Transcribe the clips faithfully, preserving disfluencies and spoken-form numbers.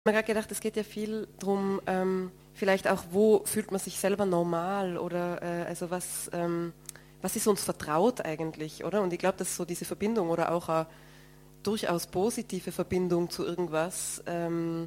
Ich habe mir gerade gedacht, es geht ja viel darum, ähm, vielleicht auch, wo fühlt man sich selber normal oder äh, also was, ähm, was ist uns vertraut eigentlich, oder? Und ich glaube, dass so diese Verbindung oder auch eine durchaus positive Verbindung zu irgendwas ähm,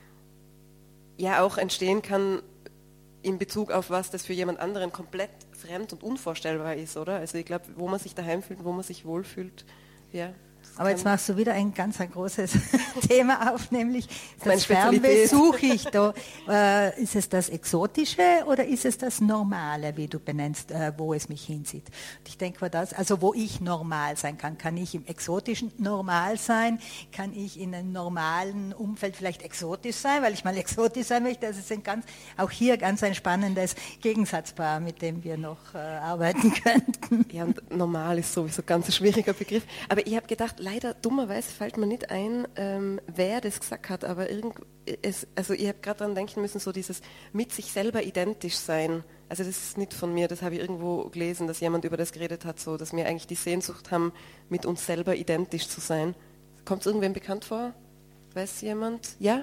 ja auch entstehen kann in Bezug auf was, das für jemand anderen komplett fremd und unvorstellbar ist, oder? Also ich glaube, wo man sich daheim fühlt, wo man sich wohlfühlt, ja. Aber jetzt machst du wieder ein ganz ein großes Thema auf, nämlich das Fernweh suche ich da. Äh, ist es das Exotische oder ist es das Normale, wie du benennst, äh, wo es mich hinzieht? Und ich denke, das, also wo ich normal sein kann, kann ich im Exotischen normal sein, kann ich in einem normalen Umfeld vielleicht exotisch sein, weil ich mal exotisch sein möchte. Das ist ein ganz, auch hier ganz ein spannendes Gegensatzpaar, mit dem wir noch äh, arbeiten könnten. Ja, und normal ist sowieso ein ganz schwieriger Begriff. Aber ich habe gedacht, leider, dummerweise fällt mir nicht ein, ähm, wer das gesagt hat, aber irgend, es, also ich habe gerade daran denken müssen, so dieses mit sich selber identisch sein. Also das ist nicht von mir, das habe ich irgendwo gelesen, dass jemand über das geredet hat, so, dass wir eigentlich die Sehnsucht haben, mit uns selber identisch zu sein. Kommt es irgendwem bekannt vor? Weiß jemand? Ja?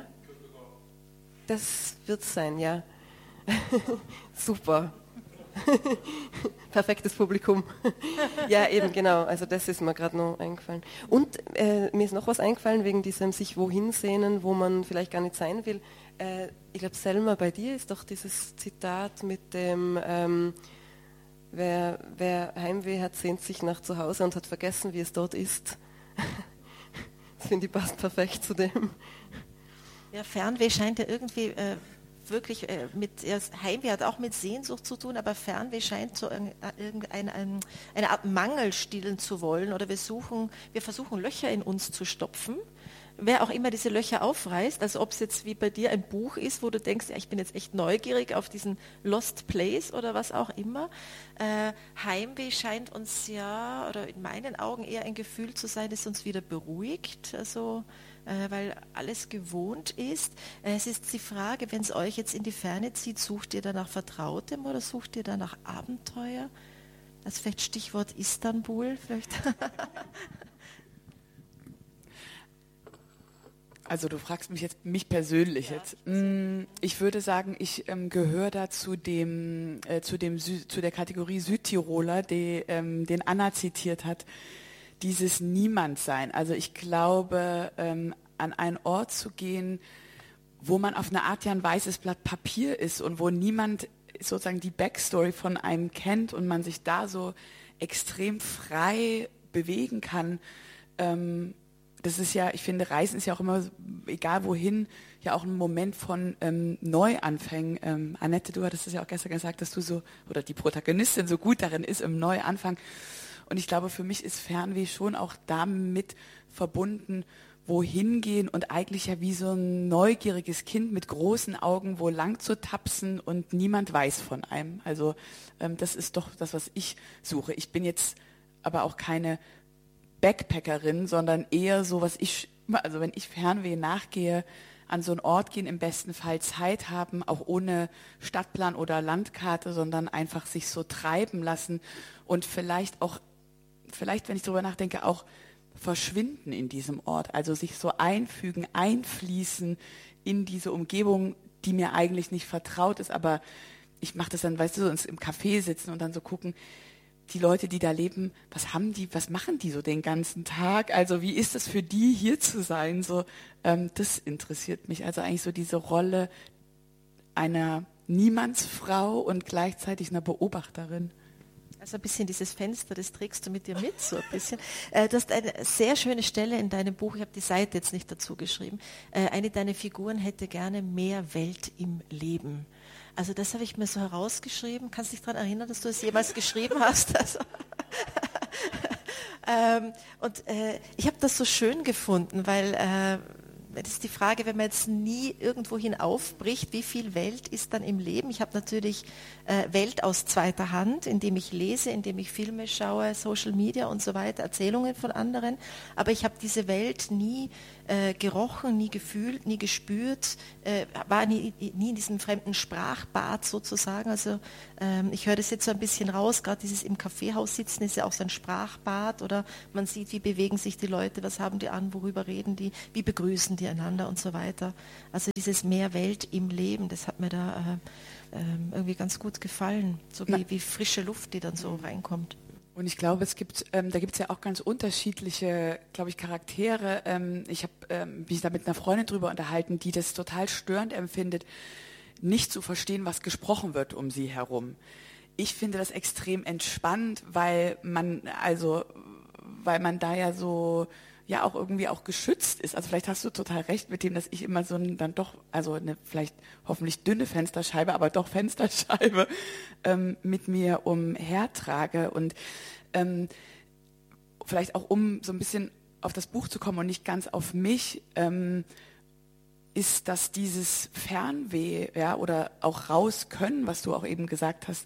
Das wird es sein, ja. Super. Perfektes Publikum. Ja, eben, genau. Also das ist mir gerade noch eingefallen. Und äh, mir ist noch was eingefallen wegen diesem sich wohin sehnen, wo man vielleicht gar nicht sein will. Äh, ich glaube, Selma, bei dir ist doch dieses Zitat mit dem ähm, wer, wer Heimweh hat, sehnt sich nach zu Hause und hat vergessen, wie es dort ist. Das finde ich passt perfekt zu dem. Ja, Fernweh scheint ja irgendwie... Äh wirklich äh, mit, ja, Heimweh hat auch mit Sehnsucht zu tun, aber Fernweh scheint so ein, ein, ein, eine Art Mangel stillen zu wollen, oder wir suchen, wir versuchen Löcher in uns zu stopfen, wer auch immer diese Löcher aufreißt, also ob es jetzt wie bei dir ein Buch ist, wo du denkst, ja, ich bin jetzt echt neugierig auf diesen Lost Place oder was auch immer. Äh, Heimweh scheint uns ja, oder in meinen Augen eher ein Gefühl zu sein, das uns wieder beruhigt, also Äh, weil alles gewohnt ist. Äh, es ist die Frage, wenn es euch jetzt in die Ferne zieht, sucht ihr da nach Vertrautem oder sucht ihr da nach Abenteuer? Das ist vielleicht Stichwort Istanbul. Vielleicht. Also du fragst mich jetzt, mich persönlich ja, jetzt. Ich würde sagen, ich ähm, gehöre da zu dem, äh, zu dem Sü- zu der Kategorie Südtiroler, die, ähm, den Anna zitiert hat. Dieses Niemandsein. Also ich glaube, ähm, an einen Ort zu gehen, wo man auf eine Art ja ein weißes Blatt Papier ist und wo niemand sozusagen die Backstory von einem kennt und man sich da so extrem frei bewegen kann. Ähm, das ist ja, ich finde, Reisen ist ja auch immer, egal wohin, ja auch ein Moment von ähm, Neuanfängen. Ähm, Annette, du hattest es ja auch gestern gesagt, dass du so, oder die Protagonistin so gut darin ist, im Neuanfang. Und ich glaube, für mich ist Fernweh schon auch damit verbunden, wohin gehen und eigentlich ja wie so ein neugieriges Kind mit großen Augen, wo lang zu tapsen und niemand weiß von einem. Also ähm, das ist doch das, was ich suche. Ich bin jetzt aber auch keine Backpackerin, sondern eher so, was ich, also wenn ich Fernweh nachgehe, an so einen Ort gehen, im besten Fall Zeit haben, auch ohne Stadtplan oder Landkarte, sondern einfach sich so treiben lassen und vielleicht auch vielleicht, wenn ich darüber nachdenke, auch verschwinden in diesem Ort. Also sich so einfügen, einfließen in diese Umgebung, die mir eigentlich nicht vertraut ist. Aber ich mache das dann, weißt du, so im Café sitzen und dann so gucken, die Leute, die da leben, was haben die, was machen die so den ganzen Tag? Also wie ist es für die, hier zu sein? So, ähm, das interessiert mich. Also eigentlich so diese Rolle einer Niemandsfrau und gleichzeitig einer Beobachterin. Also ein bisschen dieses Fenster, das trägst du mit dir mit, so ein bisschen. Äh, du hast eine sehr schöne Stelle in deinem Buch, ich habe die Seite jetzt nicht dazu geschrieben, äh, eine deiner Figuren hätte gerne mehr Welt im Leben. Also das habe ich mir so herausgeschrieben. Kannst du dich daran erinnern, dass du es jemals geschrieben hast? Also ähm, und äh, ich habe das so schön gefunden, weil... Äh, Das ist die Frage, wenn man jetzt nie irgendwohin aufbricht, wie viel Welt ist dann im Leben? Ich habe natürlich äh, Welt aus zweiter Hand, indem ich lese, indem ich Filme schaue, Social Media und so weiter, Erzählungen von anderen. Aber ich habe diese Welt nie äh, gerochen, nie gefühlt, nie gespürt, äh, war nie, nie in diesem fremden Sprachbad sozusagen. Also ähm, ich höre das jetzt so ein bisschen raus, gerade dieses im Kaffeehaus sitzen ist ja auch so ein Sprachbad, oder man sieht, wie bewegen sich die Leute, was haben die an, worüber reden die, wie begrüßen die einander und so weiter. Also dieses mehr Welt im Leben, das hat mir da äh, äh, irgendwie ganz gut gefallen, so wie, wie frische Luft, die dann so reinkommt. Und ich glaube, es gibt, ähm, da gibt es ja auch ganz unterschiedliche, glaube ich, Charaktere. Ähm, ich habe ähm, mich da mit einer Freundin drüber unterhalten, die das total störend empfindet, nicht zu verstehen, was gesprochen wird um sie herum. Ich finde das extrem entspannt, weil man, also, weil man da ja so, ja auch irgendwie auch geschützt ist. Also vielleicht hast du total recht mit dem, dass ich immer so ein, dann doch, also eine vielleicht hoffentlich dünne Fensterscheibe, aber doch Fensterscheibe ähm, mit mir umhertrage. Und ähm, vielleicht auch, um so ein bisschen auf das Buch zu kommen und nicht ganz auf mich, ähm, ist, dass dieses Fernweh, ja, oder auch raus können, was du auch eben gesagt hast,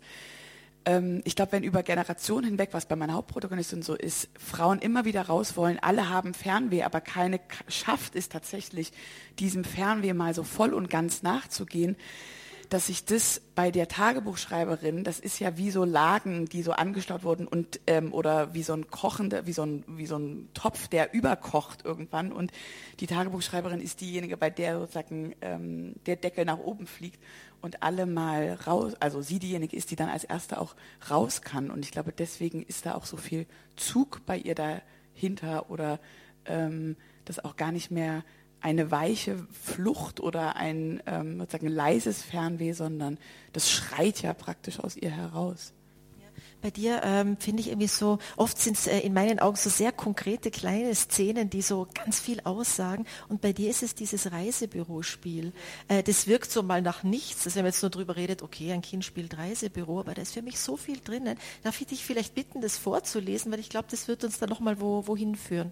ich glaube, wenn über Generationen hinweg, was bei meiner Hauptprotagonistin so ist, Frauen immer wieder raus wollen, alle haben Fernweh, aber keine schafft es tatsächlich, diesem Fernweh mal so voll und ganz nachzugehen, dass sich das bei der Tagebuchschreiberin, das ist ja wie so Lagen, die so angestaut wurden und ähm, oder wie so ein kochender, wie so ein wie so ein Topf, der überkocht irgendwann, und die Tagebuchschreiberin ist diejenige, bei der sozusagen ähm, der Deckel nach oben fliegt und alle mal raus, also sie diejenige ist, die dann als Erste auch raus kann, und ich glaube, deswegen ist da auch so viel Zug bei ihr dahinter, oder ähm, das auch gar nicht mehr eine weiche Flucht oder ein ähm, sozusagen leises Fernweh, sondern das schreit ja praktisch aus ihr heraus. Bei dir ähm, finde ich irgendwie so, oft sind es äh, in meinen Augen so sehr konkrete kleine Szenen, die so ganz viel aussagen, und bei dir ist es dieses Reisebürospiel. Äh, das wirkt so mal nach nichts, dass wenn man jetzt nur drüber redet, okay, ein Kind spielt Reisebüro, aber da ist für mich so viel drinnen. Darf ich dich vielleicht bitten, das vorzulesen, weil ich glaube, das wird uns dann nochmal wo, wohin führen.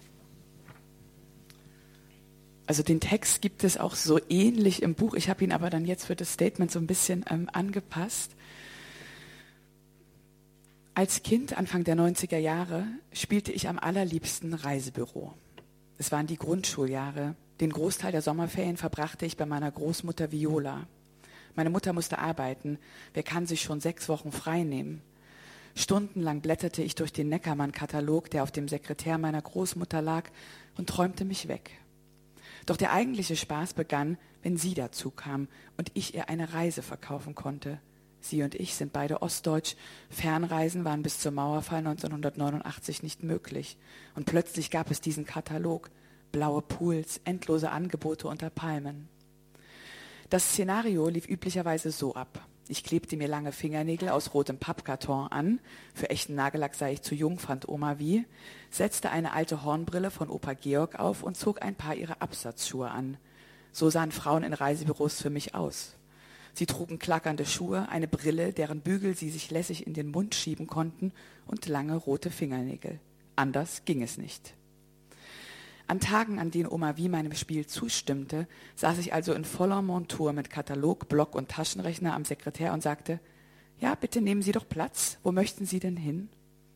Also den Text gibt es auch so ähnlich im Buch. Ich habe ihn aber dann jetzt für das Statement so ein bisschen ähm, angepasst. Als Kind, Anfang der neunziger Jahre, spielte ich am allerliebsten Reisebüro. Es waren die Grundschuljahre. Den Großteil der Sommerferien verbrachte ich bei meiner Großmutter Viola. Meine Mutter musste arbeiten. Wer kann sich schon sechs Wochen frei nehmen? Stundenlang blätterte ich durch den Neckermann-Katalog, der auf dem Sekretär meiner Großmutter lag, und träumte mich weg. Doch der eigentliche Spaß begann, wenn sie dazu kam und ich ihr eine Reise verkaufen konnte. Sie und ich sind beide ostdeutsch. Fernreisen waren bis zum Mauerfall neunzehnhundertneunundachtzig nicht möglich. Und plötzlich gab es diesen Katalog. Blaue Pools, endlose Angebote unter Palmen. Das Szenario lief üblicherweise so ab. Ich klebte mir lange Fingernägel aus rotem Pappkarton an. Für echten Nagellack sei ich zu jung, fand Oma wie. Setzte eine alte Hornbrille von Opa Georg auf und zog ein paar ihrer Absatzschuhe an. So sahen Frauen in Reisebüros für mich aus. Sie trugen klackernde Schuhe, eine Brille, deren Bügel sie sich lässig in den Mund schieben konnten, und lange rote Fingernägel. Anders ging es nicht. An Tagen, an denen Oma wie meinem Spiel zustimmte, saß ich also in voller Montur mit Katalog, Block und Taschenrechner am Sekretär und sagte, »Ja, bitte nehmen Sie doch Platz. Wo möchten Sie denn hin?«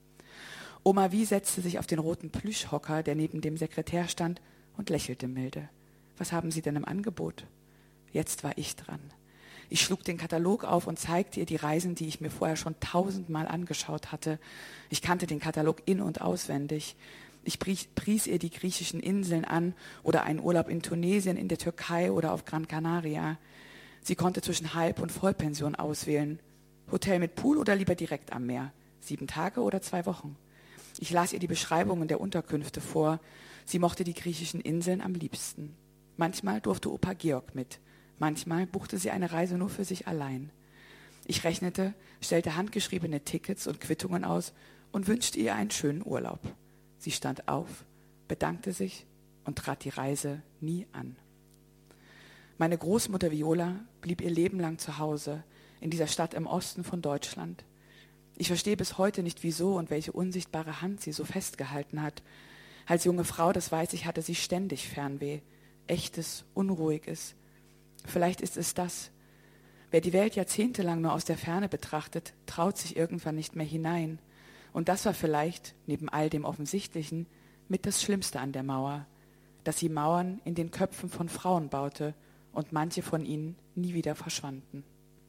Oma wie setzte sich auf den roten Plüschhocker, der neben dem Sekretär stand, und lächelte milde. »Was haben Sie denn im Angebot?« Jetzt war ich dran. Ich schlug den Katalog auf und zeigte ihr die Reisen, die ich mir vorher schon tausendmal angeschaut hatte. Ich kannte den Katalog in- und auswendig. Ich pries ihr die griechischen Inseln an oder einen Urlaub in Tunesien, in der Türkei oder auf Gran Canaria. Sie konnte zwischen Halb- und Vollpension auswählen. Hotel mit Pool oder lieber direkt am Meer? Sieben Tage oder zwei Wochen? Ich las ihr die Beschreibungen der Unterkünfte vor. Sie mochte die griechischen Inseln am liebsten. Manchmal durfte Opa Georg mit. Manchmal buchte sie eine Reise nur für sich allein. Ich rechnete, stellte handgeschriebene Tickets und Quittungen aus und wünschte ihr einen schönen Urlaub. Sie stand auf, bedankte sich und trat die Reise nie an. Meine Großmutter Viola blieb ihr Leben lang zu Hause, in dieser Stadt im Osten von Deutschland. Ich verstehe bis heute nicht, wieso und welche unsichtbare Hand sie so festgehalten hat. Als junge Frau, das weiß ich, hatte sie ständig Fernweh. Echtes, unruhiges. Vielleicht ist es das. Wer die Welt jahrzehntelang nur aus der Ferne betrachtet, traut sich irgendwann nicht mehr hinein. Und das war vielleicht, neben all dem Offensichtlichen, mit das Schlimmste an der Mauer. dass sie Mauern in den Köpfen von Frauen baute und manche von ihnen nie wieder verschwanden.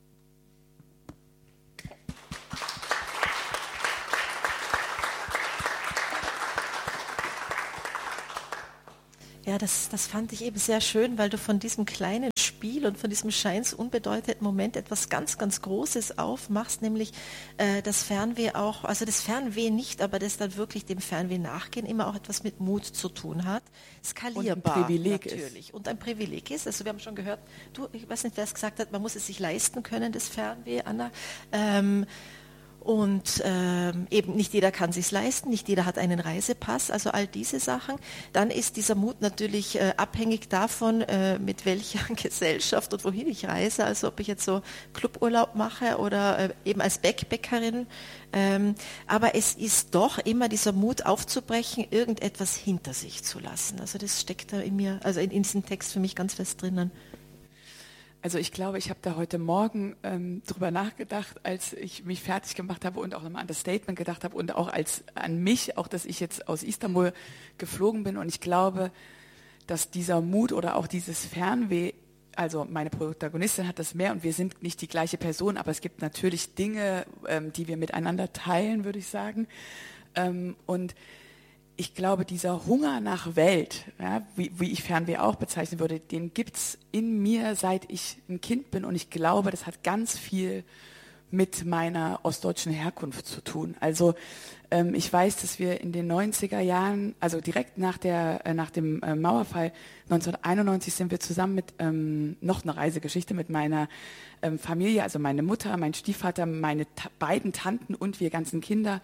Ja, das, das fand ich eben sehr schön, weil du von diesem kleinen Spiel und von diesem scheinsunbedeutenden Moment etwas ganz, ganz Großes aufmachst, nämlich äh, das Fernweh auch, also das Fernweh nicht, aber das dann wirklich dem Fernweh nachgehen immer auch etwas mit Mut zu tun hat. Skalierbar und ein Privileg natürlich. Ist. Und ein Privileg ist. Also wir haben schon gehört, du, ich weiß nicht, wer es gesagt hat, man muss es sich leisten können, das Fernweh, Anna. Ähm, Und ähm, eben nicht jeder kann sich's leisten, nicht jeder hat einen Reisepass, also all diese Sachen. Dann ist dieser Mut natürlich äh, abhängig davon, äh, mit welcher Gesellschaft und wohin ich reise. Also ob ich jetzt so Cluburlaub mache oder äh, eben als Backpackerin. Ähm, aber es ist doch immer dieser Mut aufzubrechen, irgendetwas hinter sich zu lassen. Also das steckt da in mir, also in, in diesem Text für mich ganz fest drinnen. Also ich glaube, ich habe da heute Morgen ähm, drüber nachgedacht, als ich mich fertig gemacht habe und auch nochmal an das Statement gedacht habe und auch als an mich, auch dass ich jetzt aus Istanbul geflogen bin. Und ich glaube, dass dieser Mut oder auch dieses Fernweh, also meine Protagonistin hat das mehr und wir sind nicht die gleiche Person, aber es gibt natürlich Dinge, ähm, die wir miteinander teilen, würde ich sagen. Ähm, und ich glaube, dieser Hunger nach Welt, ja, wie, wie ich Fernweh auch bezeichnen würde, den gibt es in mir, seit ich ein Kind bin. Und ich glaube, das hat ganz viel mit meiner ostdeutschen Herkunft zu tun. Also ähm, ich weiß, dass wir in den neunziger Jahren, also direkt nach, der, äh, nach dem äh, Mauerfall neunzehnhunderteinundneunzig sind wir zusammen mit, ähm, noch eine Reisegeschichte mit meiner ähm, Familie, also meine Mutter, mein Stiefvater, meine ta- beiden Tanten und wir ganzen Kinder,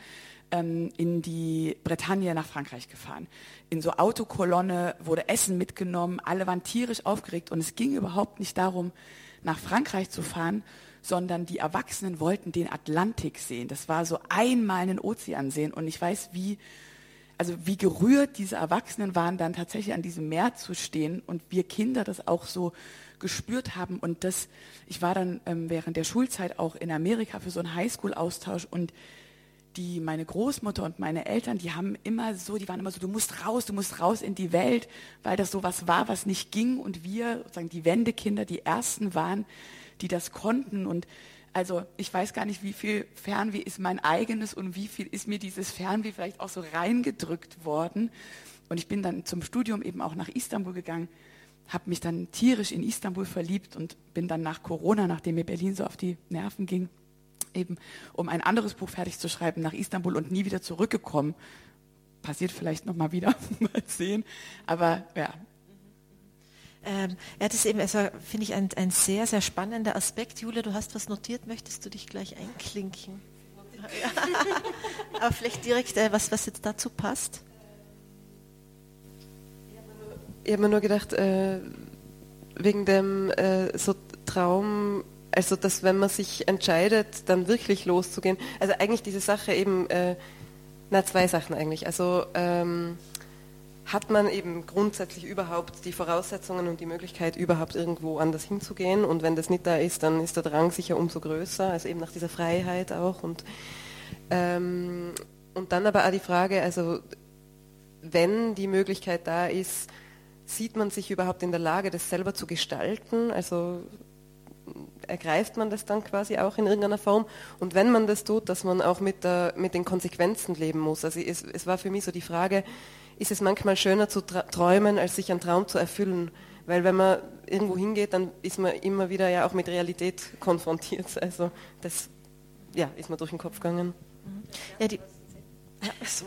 in die Bretagne nach Frankreich gefahren. In so Autokolonne wurde Essen mitgenommen, alle waren tierisch aufgeregt und es ging überhaupt nicht darum, nach Frankreich zu fahren, sondern die Erwachsenen wollten den Atlantik sehen. Das war so einmal einen Ozean sehen und ich weiß, wie, also wie gerührt diese Erwachsenen waren, dann tatsächlich an diesem Meer zu stehen und wir Kinder das auch so gespürt haben und das, ich war dann ähm, während der Schulzeit auch in Amerika für so einen Highschool-Austausch und die, meine Großmutter und meine Eltern, die haben immer so, die waren immer so, du musst raus, du musst raus in die Welt, weil das so was war, was nicht ging und wir, sozusagen die Wendekinder, die Ersten waren, die das konnten und also ich weiß gar nicht, wie viel Fernweh ist mein eigenes und wie viel ist mir dieses Fernweh vielleicht auch so reingedrückt worden und ich bin dann zum Studium eben auch nach Istanbul gegangen, habe mich dann tierisch in Istanbul verliebt und bin dann nach Corona, nachdem mir Berlin so auf die Nerven ging, eben um ein anderes Buch fertig zu schreiben, nach Istanbul und nie wieder zurückgekommen. Passiert vielleicht nochmal wieder, mal sehen. Aber ja. Ähm, ja, das ist eben, also, finde ich, ein, ein sehr, sehr spannender Aspekt. Julia, du hast was notiert, möchtest du dich gleich einklinken? Aber vielleicht direkt, äh, was, was jetzt dazu passt? Ich habe mir nur gedacht, äh, wegen dem äh, so Traum, also dass wenn man sich entscheidet, dann wirklich loszugehen, also eigentlich diese Sache eben, äh, na zwei Sachen eigentlich, also ähm, hat man eben grundsätzlich überhaupt die Voraussetzungen und die Möglichkeit, überhaupt irgendwo anders hinzugehen und wenn das nicht da ist, dann ist der Drang sicher umso größer, also eben nach dieser Freiheit auch und, ähm, und dann aber auch die Frage, also wenn die Möglichkeit da ist, sieht man sich überhaupt in der Lage, das selber zu gestalten, also ergreift man das dann quasi auch in irgendeiner Form und wenn man das tut, dass man auch mit, der, mit den Konsequenzen leben muss. Also es, es war für mich so die Frage, ist es manchmal schöner zu träumen, als sich einen Traum zu erfüllen? Weil wenn man irgendwo hingeht, dann ist man immer wieder ja auch mit Realität konfrontiert. Also das ja, ist mir durch den Kopf gegangen. Ja, die, ja, so.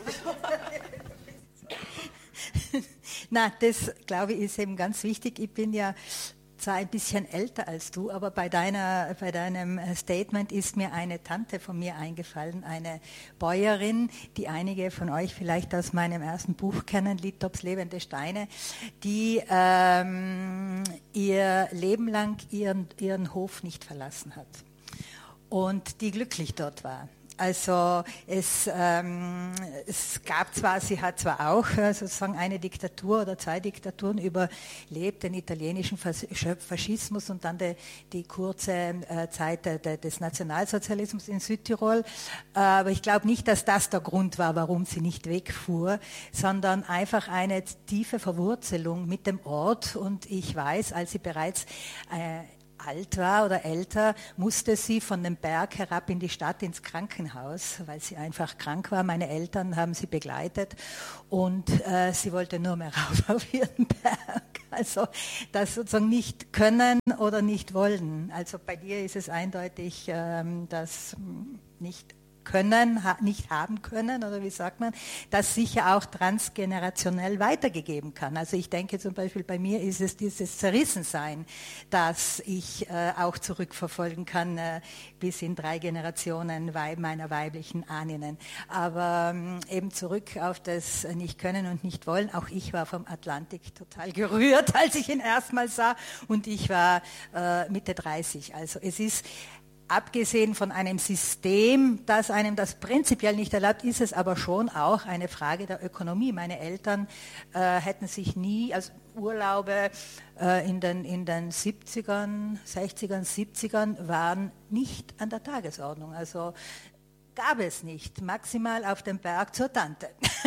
Na, das glaube ich ist eben ganz wichtig. Ich bin ja zwar ein bisschen älter als du, aber bei, deiner, bei deinem Statement ist mir eine Tante von mir eingefallen, eine Bäuerin, die einige von euch vielleicht aus meinem ersten Buch kennen, Littops Lebende Steine, die ähm, ihr Leben lang ihren, ihren Hof nicht verlassen hat und die glücklich dort war. Also es, ähm, es gab zwar, sie hat zwar auch äh, sozusagen eine Diktatur oder zwei Diktaturen überlebt, den italienischen Faschismus und dann die, die kurze äh, Zeit de, de, des Nationalsozialismus in Südtirol. Äh, aber ich glaube nicht, dass das der Grund war, warum sie nicht wegfuhr, sondern einfach eine tiefe Verwurzelung mit dem Ort. Und ich weiß, als sie bereits äh, alt war oder älter, musste sie von dem Berg herab in die Stadt ins Krankenhaus, weil sie einfach krank war. Meine Eltern haben sie begleitet und äh, sie wollte nur mehr rauf auf ihren Berg. Also das sozusagen nicht können oder nicht wollen. Also bei dir ist es eindeutig, ähm, dass nicht können, ha, nicht haben können, oder wie sagt man, das sicher auch transgenerationell weitergegeben kann. Also ich denke zum Beispiel, bei mir ist es dieses Zerrissensein, das ich äh, auch zurückverfolgen kann, äh, bis in drei Generationen Weib, meiner weiblichen Ahninnen. Aber ähm, eben zurück auf das Nicht-Können und Nicht-Wollen. Auch ich war vom Atlantik total gerührt, als ich ihn erstmal sah, und ich war äh, Mitte dreißig. Also es ist abgesehen von einem System, das einem das prinzipiell nicht erlaubt, ist es aber schon auch eine Frage der Ökonomie. Meine Eltern äh, hätten sich nie, also Urlaube äh, in den, in den siebzigern, sechzigern, siebzigern waren nicht an der Tagesordnung. Also gab es nicht, maximal auf dem Berg zur Tante.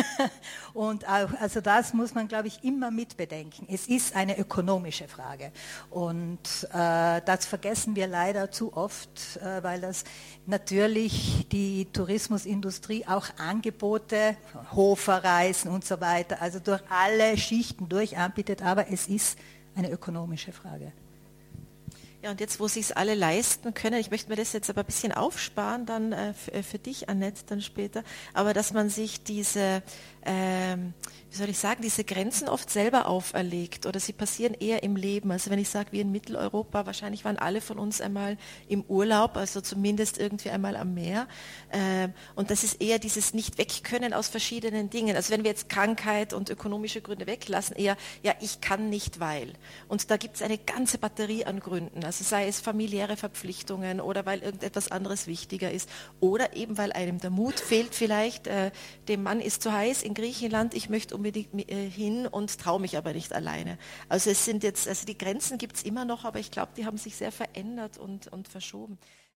Und auch, also das muss man, glaube ich, immer mitbedenken. Es ist eine ökonomische Frage und äh, das vergessen wir leider zu oft, äh, weil das natürlich die Tourismusindustrie auch Angebote, Hoferreisen und so weiter, also durch alle Schichten durch anbietet, aber es ist eine ökonomische Frage. Ja, und jetzt, wo sich es alle leisten können, ich möchte mir das jetzt aber ein bisschen aufsparen, dann äh, für, für dich, Annette, dann später, aber dass man sich diese, ähm, wie soll ich sagen, diese Grenzen oft selber auferlegt oder sie passieren eher im Leben. Also wenn ich sage, wir in Mitteleuropa, wahrscheinlich waren alle von uns einmal im Urlaub, also zumindest irgendwie einmal am Meer. Ähm, und das ist eher dieses Nicht-Wegkönnen aus verschiedenen Dingen. Also wenn wir jetzt Krankheit und ökonomische Gründe weglassen, eher, ja, ich kann nicht, weil. Und da gibt es eine ganze Batterie an Gründen. Also sei es familiäre Verpflichtungen oder weil irgendetwas anderes wichtiger ist oder eben weil einem der Mut fehlt vielleicht, äh, dem Mann ist zu heiß in Griechenland, ich möchte unbedingt äh, hin und traue mich aber nicht alleine. Also es sind jetzt, also die Grenzen gibt es immer noch, aber ich glaube, die haben sich sehr verändert und, und verschoben.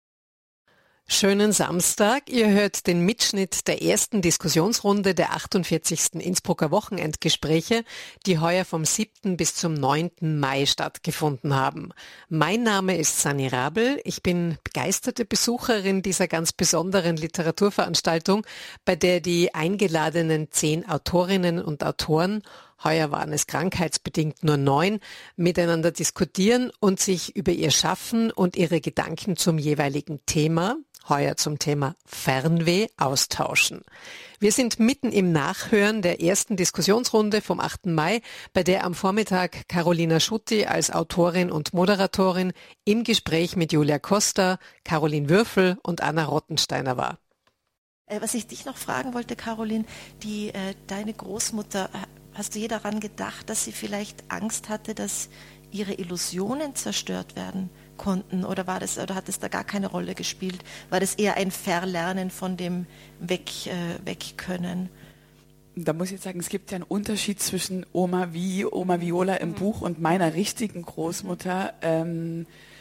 Schönen Samstag. Ihr hört den Mitschnitt der ersten Diskussionsrunde der achtundvierzigsten Innsbrucker Wochenendgespräche, die heuer vom siebten bis zum neunten Mai stattgefunden haben. Mein Name ist Sani Rabel. Ich bin begeisterte Besucherin dieser ganz besonderen Literaturveranstaltung, bei der die eingeladenen zehn Autorinnen und Autoren, heuer waren es krankheitsbedingt nur neun, miteinander diskutieren und sich über ihr Schaffen und ihre Gedanken zum jeweiligen Thema, heuer zum Thema Fernweh, austauschen. Wir sind mitten im Nachhören der ersten Diskussionsrunde vom achten Mai, bei der am Vormittag Carolina Schutti als Autorin und Moderatorin im Gespräch mit Julia Costa, Caroline Würfel und Anna Rottensteiner war. Was ich dich noch fragen wollte, Caroline, die, äh, deine Großmutter, hast du je daran gedacht, dass sie vielleicht Angst hatte, dass ihre Illusionen zerstört werden konnten, oder war das, oder hat es da gar keine Rolle gespielt? War das eher ein Verlernen von dem Weg, äh, Wegkönnen? Da muss ich jetzt sagen, es gibt ja einen Unterschied zwischen Oma Vi, Oma Viola im mhm. Buch und meiner richtigen Großmutter. Ähm,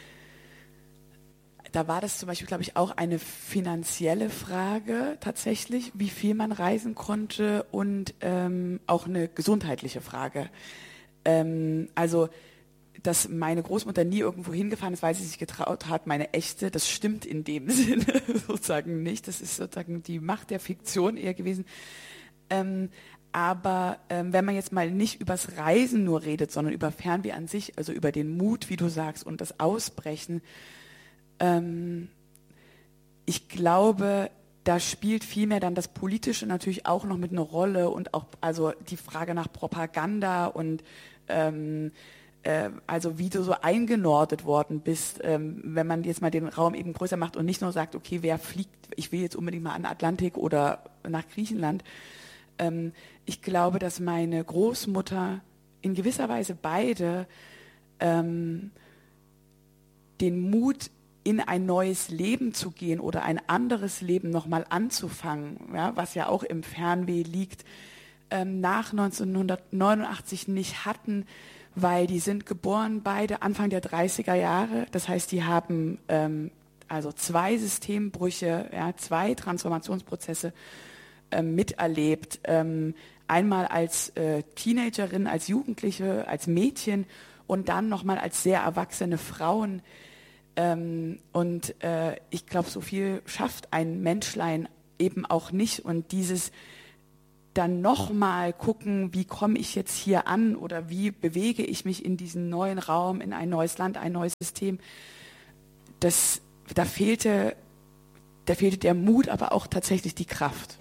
da war das zum Beispiel, glaube ich, auch eine finanzielle Frage tatsächlich, wie viel man reisen konnte, und ähm, auch eine gesundheitliche Frage. Ähm, also dass meine Großmutter nie irgendwo hingefahren ist, weil sie sich getraut hat, meine echte, das stimmt in dem Sinne sozusagen nicht. Das ist sozusagen die Macht der Fiktion eher gewesen. Ähm, aber ähm, wenn man jetzt mal nicht übers Reisen nur redet, sondern über Fernweh an sich, also über den Mut, wie du sagst, und das Ausbrechen, ähm, ich glaube, da spielt vielmehr dann das Politische natürlich auch noch mit einer Rolle, und auch also die Frage nach Propaganda und ähm, also wie du so eingenordet worden bist, ähm, wenn man jetzt mal den Raum eben größer macht und nicht nur sagt, okay, wer fliegt, ich will jetzt unbedingt mal an den Atlantik oder nach Griechenland. Ähm, ich glaube, dass meine Großmutter in gewisser Weise beide ähm, den Mut in ein neues Leben zu gehen oder ein anderes Leben nochmal anzufangen, ja, was ja auch im Fernweh liegt, ähm, nach neunzehnhundertneunundachtzig nicht hatten, weil die sind geboren beide Anfang der dreißiger Jahre. Das heißt, die haben ähm, also zwei Systembrüche, ja, zwei Transformationsprozesse ähm, miterlebt. Ähm, einmal als äh, Teenagerin, als Jugendliche, als Mädchen und dann nochmal als sehr erwachsene Frauen. Ähm, und äh, ich glaube, so viel schafft ein Menschlein eben auch nicht. Und dieses dann nochmal gucken, wie komme ich jetzt hier an oder wie bewege ich mich in diesen neuen Raum, in ein neues Land, ein neues System, das, da fehlte, da fehlte der Mut, aber auch tatsächlich die Kraft.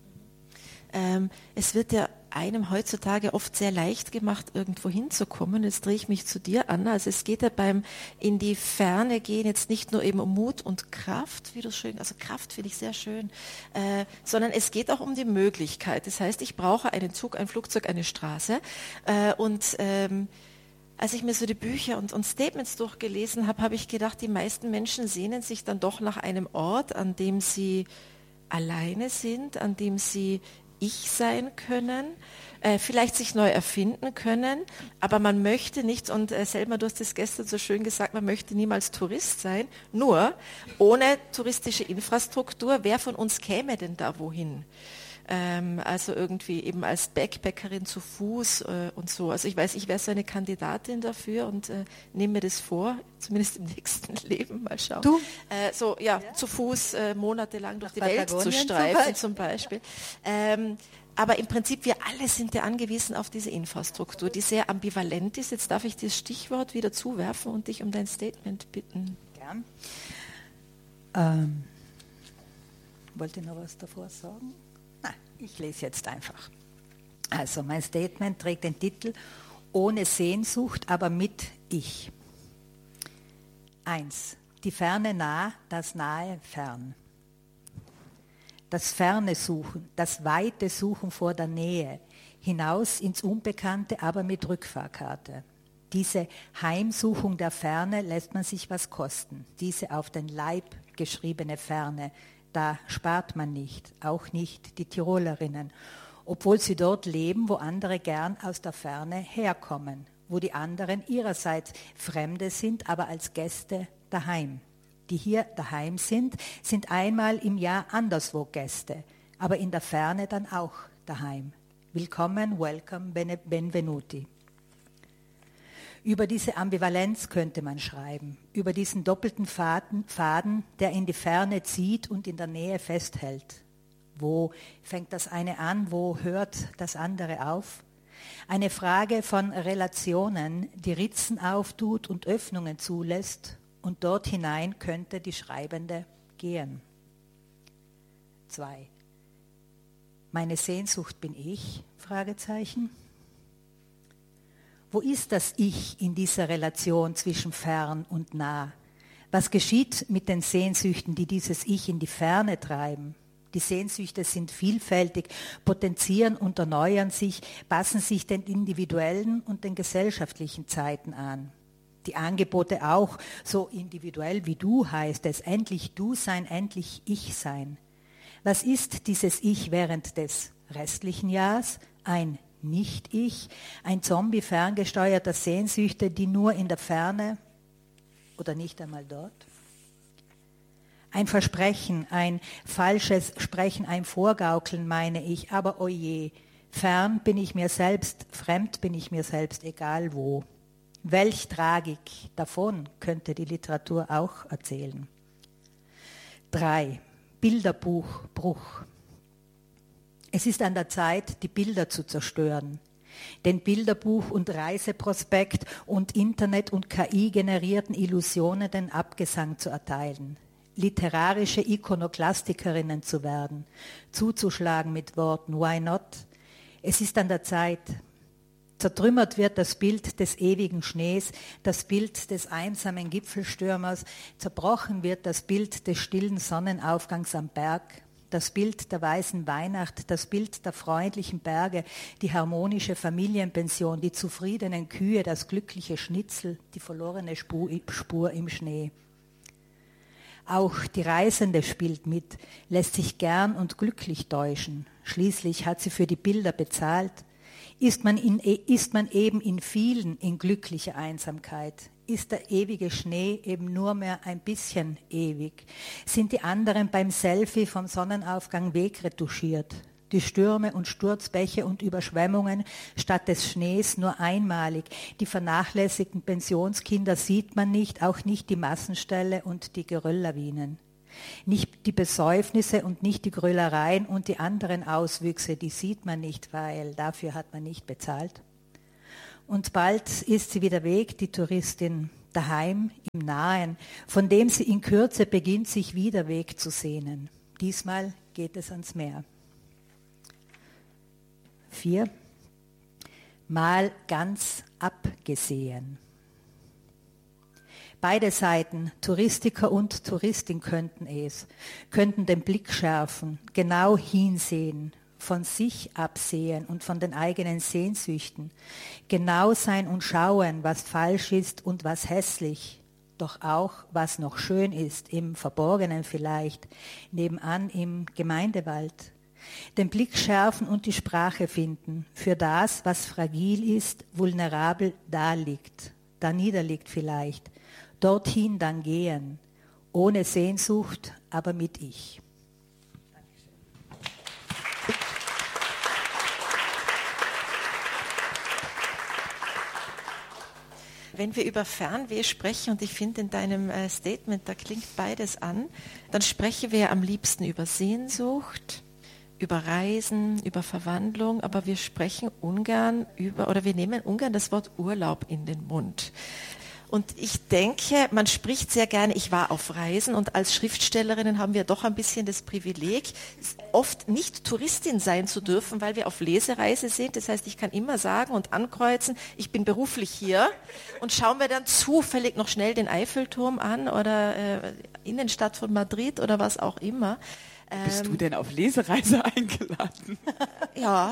Ähm, es wird ja einem heutzutage oft sehr leicht gemacht, irgendwo hinzukommen. Jetzt drehe ich mich zu dir, Anna. Also es geht ja beim in die Ferne gehen jetzt nicht nur eben um Mut und Kraft, wie du schön, also Kraft finde ich sehr schön, äh, sondern es geht auch um die Möglichkeit. Das heißt, ich brauche einen Zug, ein Flugzeug, eine Straße äh, und ähm, als ich mir so die Bücher und, und Statements durchgelesen habe, habe ich gedacht, die meisten Menschen sehnen sich dann doch nach einem Ort, an dem sie alleine sind, an dem sie ich sein können, äh, vielleicht sich neu erfinden können, aber man möchte nicht, und äh, Selma, du hast es gestern so schön gesagt, man möchte niemals Tourist sein, nur ohne touristische Infrastruktur, wer von uns käme denn da wohin? Ähm, also irgendwie eben als Backpackerin zu Fuß äh, und so. Also ich weiß, ich wäre so eine Kandidatin dafür und äh, nehme mir das vor, zumindest im nächsten Leben, mal schauen. Du? Äh, so, ja, ja, zu Fuß äh, monatelang durch die Welt zu Patagonien streifen zum Beispiel. Ähm, aber im Prinzip, wir alle sind ja angewiesen auf diese Infrastruktur, die sehr ambivalent ist. Jetzt darf ich das Stichwort wieder zuwerfen und dich um dein Statement bitten. Gern. Ähm, wollte ich noch was davor sagen? Nein, ich lese jetzt einfach. Also mein Statement trägt den Titel Ohne Sehnsucht, aber mit Ich. Eins. Die Ferne nah, das Nahe fern. Das Ferne suchen, das Weite suchen vor der Nähe, hinaus ins Unbekannte, aber mit Rückfahrkarte. Diese Heimsuchung der Ferne lässt man sich was kosten. Diese auf den Leib geschriebene Ferne, da spart man nicht, auch nicht die Tirolerinnen, obwohl sie dort leben, wo andere gern aus der Ferne herkommen, wo die anderen ihrerseits Fremde sind, aber als Gäste daheim. Die hier daheim sind, sind einmal im Jahr anderswo Gäste, aber in der Ferne dann auch daheim. Willkommen, welcome, benvenuti. Über diese Ambivalenz könnte man schreiben, über diesen doppelten Faden, Faden, der in die Ferne zieht und in der Nähe festhält. Wo fängt das eine an, wo hört das andere auf? Eine Frage von Relationen, die Ritzen auftut und Öffnungen zulässt, und dort hinein könnte die Schreibende gehen. Zwei. Meine Sehnsucht bin ich? Fragezeichen. Wo ist das Ich in dieser Relation zwischen fern und nah? Was geschieht mit den Sehnsüchten, die dieses Ich in die Ferne treiben? Die Sehnsüchte sind vielfältig, potenzieren und erneuern sich, passen sich den individuellen und den gesellschaftlichen Zeiten an. Die Angebote auch, so individuell wie du heißt es, endlich du sein, endlich ich sein. Was ist dieses Ich während des restlichen Jahres? Ein Nicht-Ich, ein Zombie ferngesteuerter Sehnsüchte, die nur in der Ferne oder nicht einmal dort? Ein Versprechen, ein falsches Sprechen, ein Vorgaukeln, meine ich, aber oje, fern bin ich mir selbst, fremd bin ich mir selbst, egal wo. Welch Tragik davon könnte die Literatur auch erzählen. Drei. Bilderbuchbruch. Es ist an der Zeit, die Bilder zu zerstören. Den Bilderbuch- und Reiseprospekt und Internet- und K I-generierten Illusionen den Abgesang zu erteilen. Literarische Ikonoklastikerinnen zu werden, zuzuschlagen mit Worten, why not? Es ist an der Zeit. Zertrümmert wird das Bild des ewigen Schnees, das Bild des einsamen Gipfelstürmers, zerbrochen wird das Bild des stillen Sonnenaufgangs am Berg, das Bild der weißen Weihnacht, das Bild der freundlichen Berge, die harmonische Familienpension, die zufriedenen Kühe, das glückliche Schnitzel, die verlorene Spur im Schnee. Auch die Reisende spielt mit, lässt sich gern und glücklich täuschen. Schließlich hat sie für die Bilder bezahlt. Ist man, in, ist man eben in vielen in glücklicher Einsamkeit? Ist der ewige Schnee eben nur mehr ein bisschen ewig? Sind die anderen beim Selfie vom Sonnenaufgang wegretuschiert? Die Stürme und Sturzbäche und Überschwemmungen statt des Schnees nur einmalig. Die vernachlässigten Pensionskinder sieht man nicht, auch nicht die Massenställe und die Gerölllawinen. Nicht die Besäufnisse und nicht die Grölereien und die anderen Auswüchse, die sieht man nicht, weil dafür hat man nicht bezahlt. Und bald ist sie wieder weg, die Touristin, daheim im Nahen, von dem sie in Kürze beginnt, sich wieder wegzusehnen. Diesmal geht es ans Meer. Vier. Mal ganz abgesehen. Beide Seiten, Touristiker und Touristin, könnten es, könnten den Blick schärfen, genau hinsehen, von sich absehen und von den eigenen Sehnsüchten, genau sein und schauen, was falsch ist und was hässlich, doch auch, was noch schön ist, im Verborgenen vielleicht, nebenan im Gemeindewald. Den Blick schärfen und die Sprache finden für das, was fragil ist, vulnerabel da liegt, da niederliegt vielleicht. Dorthin dann gehen, ohne Sehnsucht, aber mit Ich. Wenn wir über Fernweh sprechen, und ich finde in deinem äh, Statement, da klingt beides an, dann sprechen wir am liebsten über Sehnsucht, über Reisen, über Verwandlung, aber wir sprechen ungern über, oder wir nehmen ungern das Wort Urlaub in den Mund. Und ich denke, man spricht sehr gerne, ich war auf Reisen, und als Schriftstellerinnen haben wir doch ein bisschen das Privileg, oft nicht Touristin sein zu dürfen, weil wir auf Lesereise sind. Das heißt, ich kann immer sagen und ankreuzen, ich bin beruflich hier, und schauen wir dann zufällig noch schnell den Eiffelturm an oder äh, Innenstadt von Madrid oder was auch immer. Bist du denn auf Lesereise eingeladen? Ja,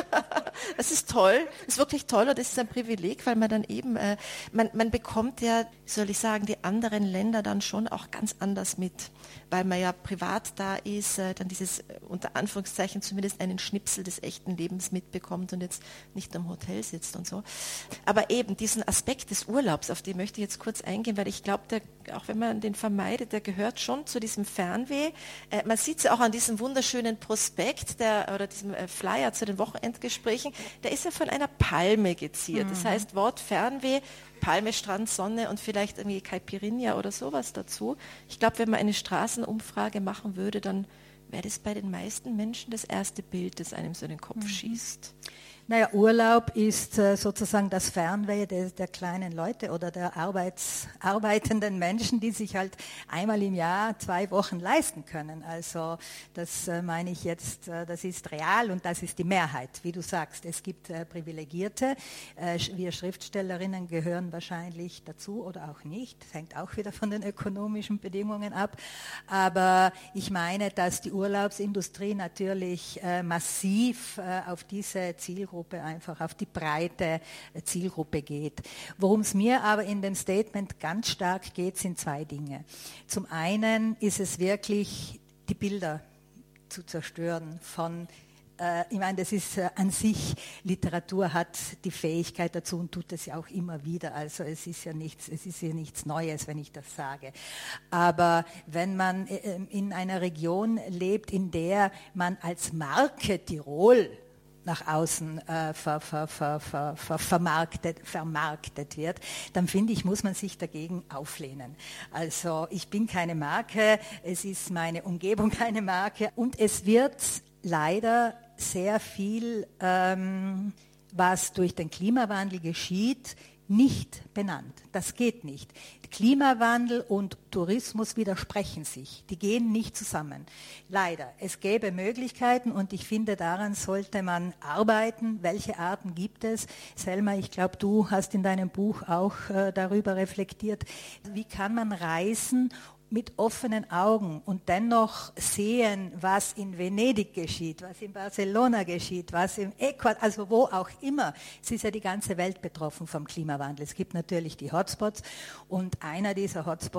das ist toll, das ist wirklich toll, und das ist ein Privileg, weil man dann eben, äh, man, man bekommt ja, wie soll ich sagen, die anderen Länder dann schon auch ganz anders mit, weil man ja privat da ist, äh, dann dieses, äh, unter Anführungszeichen zumindest einen Schnipsel des echten Lebens mitbekommt und jetzt nicht am Hotel sitzt und so. Aber eben diesen Aspekt des Urlaubs, auf den möchte ich jetzt kurz eingehen, weil ich glaube, auch wenn man den vermeidet, der gehört schon zu diesem Fernweh. Äh, man sieht es ja auch an diesem wunderschönen Prospekt der, oder diesem äh, Flyer zu den Wochenendgesprächen, der ist ja von einer Palme geziert. Mhm. Das heißt, Wort Fernweh, Palme, Strand, Sonne und vielleicht irgendwie Caipirinha oder sowas dazu. Ich glaube, wenn man eine Straßenumfrage machen würde, dann wäre das bei den meisten Menschen das erste Bild, das einem so in den Kopf mhm. schießt. Naja, Urlaub ist äh, sozusagen das Fernweh der, der kleinen Leute oder der Arbeits, arbeitenden Menschen, die sich halt einmal im Jahr zwei Wochen leisten können. Also das äh, meine ich jetzt, äh, das ist real und das ist die Mehrheit, wie du sagst. Es gibt äh, Privilegierte, äh, wir Schriftstellerinnen gehören wahrscheinlich dazu oder auch nicht. Das hängt auch wieder von den ökonomischen Bedingungen ab. Aber ich meine, dass die Urlaubsindustrie natürlich äh, massiv äh, auf diese Zielgruppe einfach auf die breite Zielgruppe geht. Worum es mir aber in dem Statement ganz stark geht, sind zwei Dinge. Zum einen ist es wirklich, die Bilder zu zerstören von äh, ich meine, das ist äh, an sich, Literatur hat die Fähigkeit dazu und tut es ja auch immer wieder. Also es ist ja nichts, es ist ja nichts Neues, wenn ich das sage. Aber wenn man äh, in einer Region lebt, in der man als Marke Tirol nach außen äh, ver, ver, ver, ver, ver, vermarktet, vermarktet wird, dann finde ich, muss man sich dagegen auflehnen. Also ich bin keine Marke, es ist meine Umgebung keine Marke und es wird leider sehr viel, ähm, was durch den Klimawandel geschieht, nicht benannt. Das geht nicht. Klimawandel und Tourismus widersprechen sich. Die gehen nicht zusammen. Leider. Es gäbe Möglichkeiten und ich finde, daran sollte man arbeiten. Welche Arten gibt es? Selma, ich glaube, du hast in deinem Buch auch äh, darüber reflektiert. Wie kann man reisen mit offenen Augen und dennoch sehen, was in Venedig geschieht, was in Barcelona geschieht, was im Ecuador, also wo auch immer. Es ist ja die ganze Welt betroffen vom Klimawandel. Es gibt natürlich die Hotspots und einer dieser Hotspots ist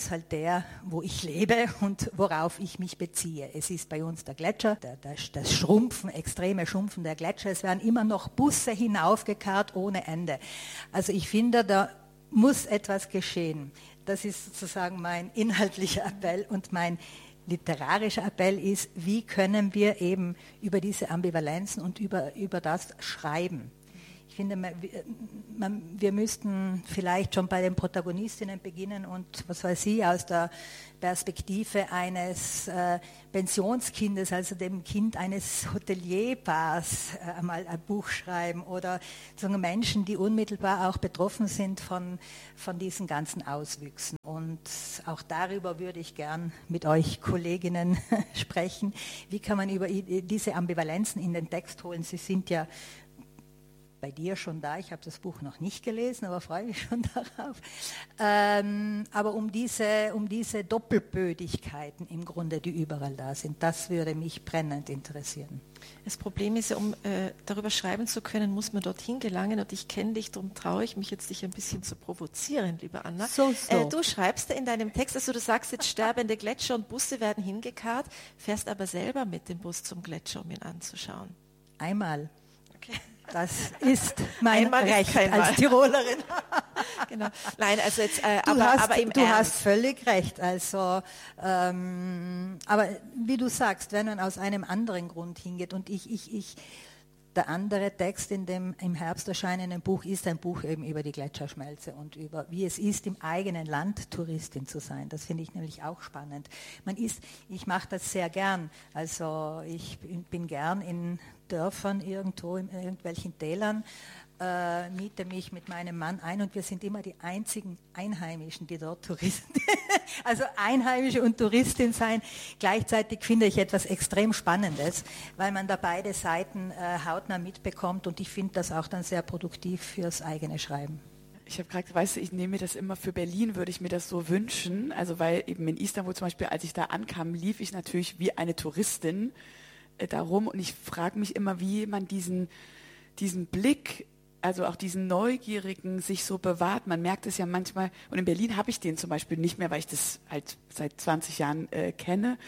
ist halt der, wo ich lebe und worauf ich mich beziehe. Es ist bei uns der Gletscher, der, der, das Schrumpfen, extreme Schrumpfen der Gletscher. Es werden immer noch Busse hinaufgekarrt ohne Ende. Also ich finde, da muss etwas geschehen. Das ist sozusagen mein inhaltlicher Appell und mein literarischer Appell ist, wie können wir eben über diese Ambivalenzen und über, über das schreiben. Ich finde, man, man, wir müssten vielleicht schon bei den Protagonistinnen beginnen und, was weiß ich, aus der Perspektive eines äh, Pensionskindes, also dem Kind eines Hotelierpaars, äh, mal ein Buch schreiben oder so Menschen, die unmittelbar auch betroffen sind von, von diesen ganzen Auswüchsen. Und auch darüber würde ich gern mit euch Kolleginnen sprechen. Wie kann man über diese Ambivalenzen in den Text holen? Sie sind ja bei dir schon da, ich habe das Buch noch nicht gelesen, aber freue mich schon darauf. Ähm, aber um diese, um diese Doppelbödigkeiten im Grunde, die überall da sind, das würde mich brennend interessieren. Das Problem ist ja, um äh, darüber schreiben zu können, muss man dorthin gelangen und ich kenne dich, darum traue ich mich jetzt, dich ein bisschen zu provozieren, liebe Anna. So, so. Äh, du schreibst in deinem Text, also du sagst jetzt, sterbende Gletscher und Busse werden hingekarrt, fährst aber selber mit dem Bus zum Gletscher, um ihn anzuschauen. Einmal. Okay. Das ist mein Einmal Recht ist kein als Mal. Tirolerin. Genau. Nein, also jetzt, äh, Du, aber, hast, aber im du Ernst. hast völlig recht. Also, ähm, aber wie du sagst, wenn man aus einem anderen Grund hingeht und ich, ich, ich, der andere Text in dem im Herbst erscheinenden Buch ist ein Buch eben über die Gletscherschmelze und über wie es ist, im eigenen Land Touristin zu sein. Das finde ich nämlich auch spannend. Man ist, ich mache das sehr gern. Also ich bin, bin gern in Dörfern irgendwo in irgendwelchen Tälern, äh, miete mich mit meinem Mann ein und wir sind immer die einzigen Einheimischen, die dort Touristen, also Einheimische und Touristin sein. Gleichzeitig finde ich etwas extrem Spannendes, weil man da beide Seiten äh, hautnah mitbekommt und ich finde das auch dann sehr produktiv fürs eigene Schreiben. Ich habe gerade, weißt du, ich nehme mir das immer für Berlin, würde ich mir das so wünschen. Also weil eben in Istanbul zum Beispiel, als ich da ankam, lief ich natürlich wie eine Touristin äh, darum und ich frage mich immer, wie man diesen, diesen Blick, also auch diesen Neugierigen sich so bewahrt. Man merkt es ja manchmal, und in Berlin habe ich den zum Beispiel nicht mehr, weil ich das halt seit zwanzig Jahren äh, kenne.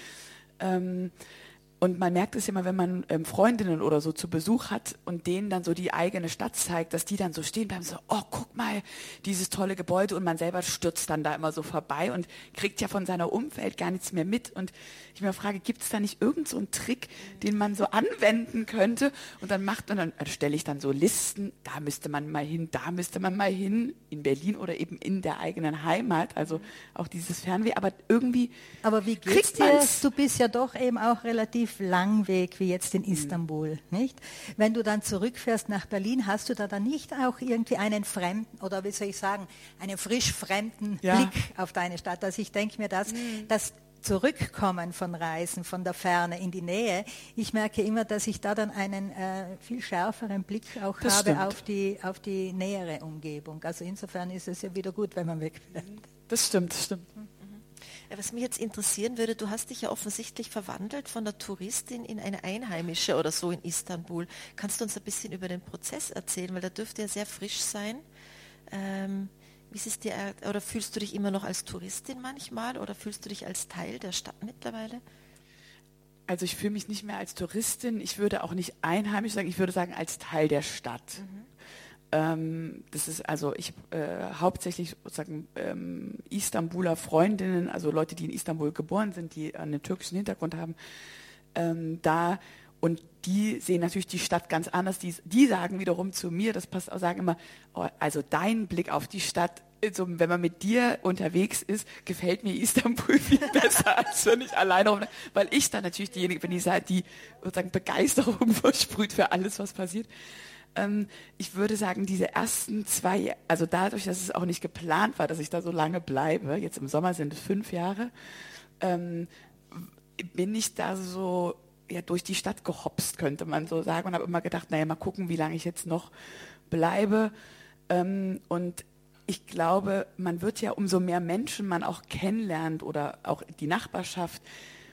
Ähm, Und man merkt es immer, wenn man ähm, Freundinnen oder so zu Besuch hat und denen dann so die eigene Stadt zeigt, dass die dann so stehen bleiben, so, oh, guck mal, dieses tolle Gebäude und man selber stürzt dann da immer so vorbei und kriegt ja von seiner Umwelt gar nichts mehr mit. Und ich mir frage, gibt es da nicht irgend so einen Trick, den man so anwenden könnte? Und dann macht und dann stelle ich dann so Listen, da müsste man mal hin, da müsste man mal hin, in Berlin oder eben in der eigenen Heimat, also auch dieses Fernweh, aber irgendwie Aber wie geht's kriegt dir? man's. Du bist ja doch eben auch relativ lang Weg wie jetzt in Istanbul, nicht? Wenn du dann zurückfährst nach Berlin, hast du da dann nicht auch irgendwie einen fremden oder wie soll ich sagen, einen frisch fremden Ja. Blick auf deine Stadt? Also ich denke mir, dass das Zurückkommen von Reisen, von der Ferne in die Nähe, ich merke immer, dass ich da dann einen äh, viel schärferen Blick auch Das habe stimmt. auf die, auf die nähere Umgebung. Also insofern ist es ja wieder gut, wenn man wegfährt. Das stimmt, das stimmt. Was mich jetzt interessieren würde, du hast dich ja offensichtlich verwandelt von der Touristin in eine Einheimische oder so in Istanbul. Kannst du uns ein bisschen über den Prozess erzählen, weil der dürfte ja sehr frisch sein. Ähm, wie ist es dir, oder fühlst du dich immer noch als Touristin manchmal oder fühlst du dich als Teil der Stadt mittlerweile? Also ich fühle mich nicht mehr als Touristin, ich würde auch nicht einheimisch sagen, ich würde sagen als Teil der Stadt. Mhm. Ähm, das ist also ich äh, hauptsächlich sozusagen ähm, Istanbuler Freundinnen, also Leute, die in Istanbul geboren sind, die einen türkischen Hintergrund haben, ähm, da und die sehen natürlich die Stadt ganz anders. Die, die sagen wiederum zu mir, das passt auch, sagen immer, oh, also dein Blick auf die Stadt, also wenn man mit dir unterwegs ist, gefällt mir Istanbul viel besser, als wenn ich alleine rum, weil ich dann natürlich diejenige bin, die sagt, die sozusagen Begeisterung versprüht für alles, was passiert. Ähm, ich würde sagen, diese ersten zwei, also dadurch, dass es auch nicht geplant war, dass ich da so lange bleibe, jetzt im Sommer sind es fünf Jahre, ähm, bin ich da so ja, durch die Stadt gehopst, könnte man so sagen, und habe immer gedacht, naja, mal gucken, wie lange ich jetzt noch bleibe. Ähm, und ich glaube, man wird ja, umso mehr Menschen man auch kennenlernt oder auch die Nachbarschaft,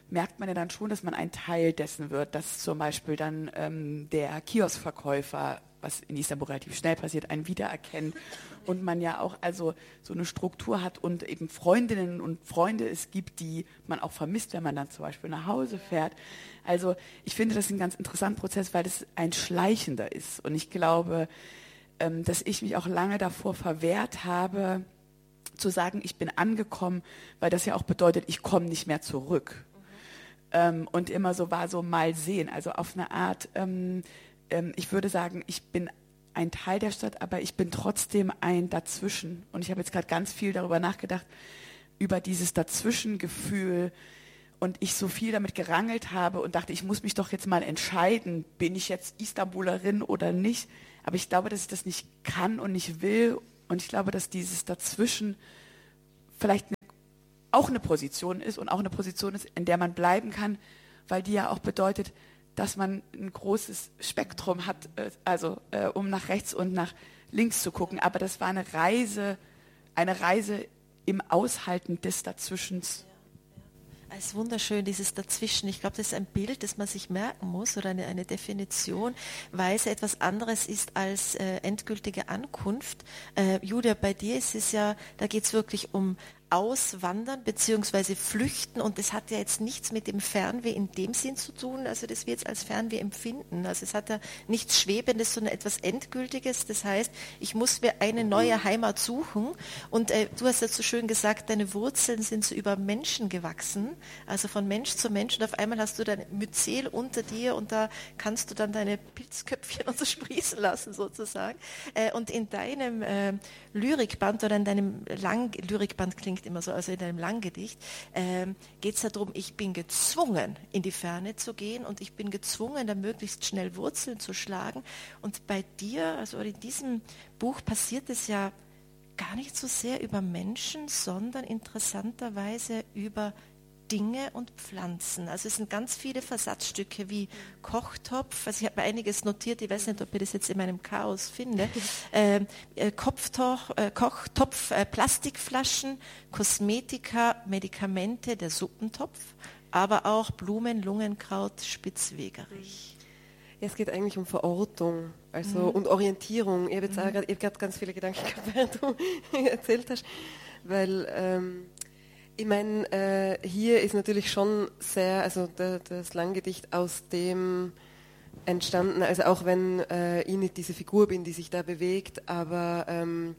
merkt man ja dann schon, dass man ein Teil dessen wird, dass zum Beispiel dann ähm, der Kioskverkäufer, was in Istanbul relativ schnell passiert, einen wiedererkennt und man ja auch also so eine Struktur hat und eben Freundinnen und Freunde es gibt, die man auch vermisst, wenn man dann zum Beispiel nach Hause fährt. Also ich finde das ein ganz interessanter Prozess, weil das ein schleichender ist und ich glaube, ähm, dass ich mich auch lange davor verwehrt habe, zu sagen, ich bin angekommen, weil das ja auch bedeutet, ich komme nicht mehr zurück. Mhm. Ähm, und immer so war so mal sehen, also auf eine Art, ähm, ähm, ich würde sagen, ich bin ein Teil der Stadt, aber ich bin trotzdem ein Dazwischen. Und ich habe jetzt gerade ganz viel darüber nachgedacht, über dieses Dazwischengefühl und ich so viel damit gerangelt habe und dachte, ich muss mich doch jetzt mal entscheiden, bin ich jetzt Istanbulerin oder nicht. Aber ich glaube, dass ich das nicht kann und nicht will. Und ich glaube, dass dieses Dazwischen vielleicht auch eine Position ist und auch eine Position ist, in der man bleiben kann, weil die ja auch bedeutet, dass man ein großes Spektrum hat, also äh, um nach rechts und nach links zu gucken. Aber das war eine Reise, eine Reise im Aushalten des Dazwischens. Es ist wunderschön, dieses Dazwischen. Ich glaube, das ist ein Bild, das man sich merken muss oder eine, eine Definition, weil es etwas anderes ist als äh, endgültige Ankunft. Äh, Julia, bei dir ist es ja, da geht es wirklich um Auswandern bzw. Flüchten und das hat ja jetzt nichts mit dem Fernweh in dem Sinn zu tun, also das wir jetzt als Fernweh empfinden. Also es hat ja nichts Schwebendes, sondern etwas Endgültiges. Das heißt, ich muss mir eine neue Heimat suchen und äh, du hast ja so schön gesagt, deine Wurzeln sind so über Menschen gewachsen, also von Mensch zu Mensch und auf einmal hast du dein Myzel unter dir und da kannst du dann deine Pilzköpfchen und so sprießen lassen sozusagen. Äh, und in deinem äh, Lyrikband oder in deinem Lang Lyrikband klingt immer so, also in einem Langgedicht, ähm, geht es darum, ich bin gezwungen, in die Ferne zu gehen und ich bin gezwungen, da möglichst schnell Wurzeln zu schlagen. Und bei dir, also in diesem Buch passiert es ja gar nicht so sehr über Menschen, sondern interessanterweise über Dinge und Pflanzen. Also es sind ganz viele Versatzstücke wie Kochtopf, also ich habe mir einiges notiert, ich weiß nicht, ob ich das jetzt in meinem Chaos finde, äh, äh, Kopftopf, äh, Kochtopf, äh, Plastikflaschen, Kosmetika, Medikamente, der Suppentopf, aber auch Blumen, Lungenkraut, Spitzwegerich. Ja, es geht eigentlich um Verortung also, mhm. und Orientierung. Ich habe jetzt mhm. auch gerade ganz viele Gedanken gehabt, während du erzählt hast, weil ähm, ich meine, äh, hier ist natürlich schon sehr, also der, das Langgedicht aus dem entstanden, also auch wenn äh, ich nicht diese Figur bin, die sich da bewegt, aber ähm,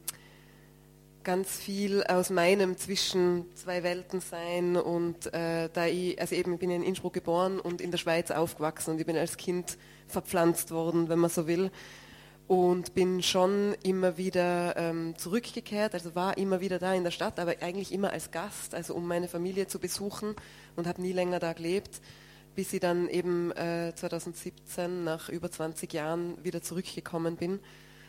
ganz viel aus meinem zwischen zwei Welten sein und äh, da ich, also eben ich bin in Innsbruck geboren und in der Schweiz aufgewachsen und ich bin als Kind verpflanzt worden, wenn man so will. Und bin schon immer wieder ähm, zurückgekehrt, also war immer wieder da in der Stadt, aber eigentlich immer als Gast, also um meine Familie zu besuchen und habe nie länger da gelebt, bis ich dann eben äh, zwanzig siebzehn nach über zwanzig Jahren wieder zurückgekommen bin.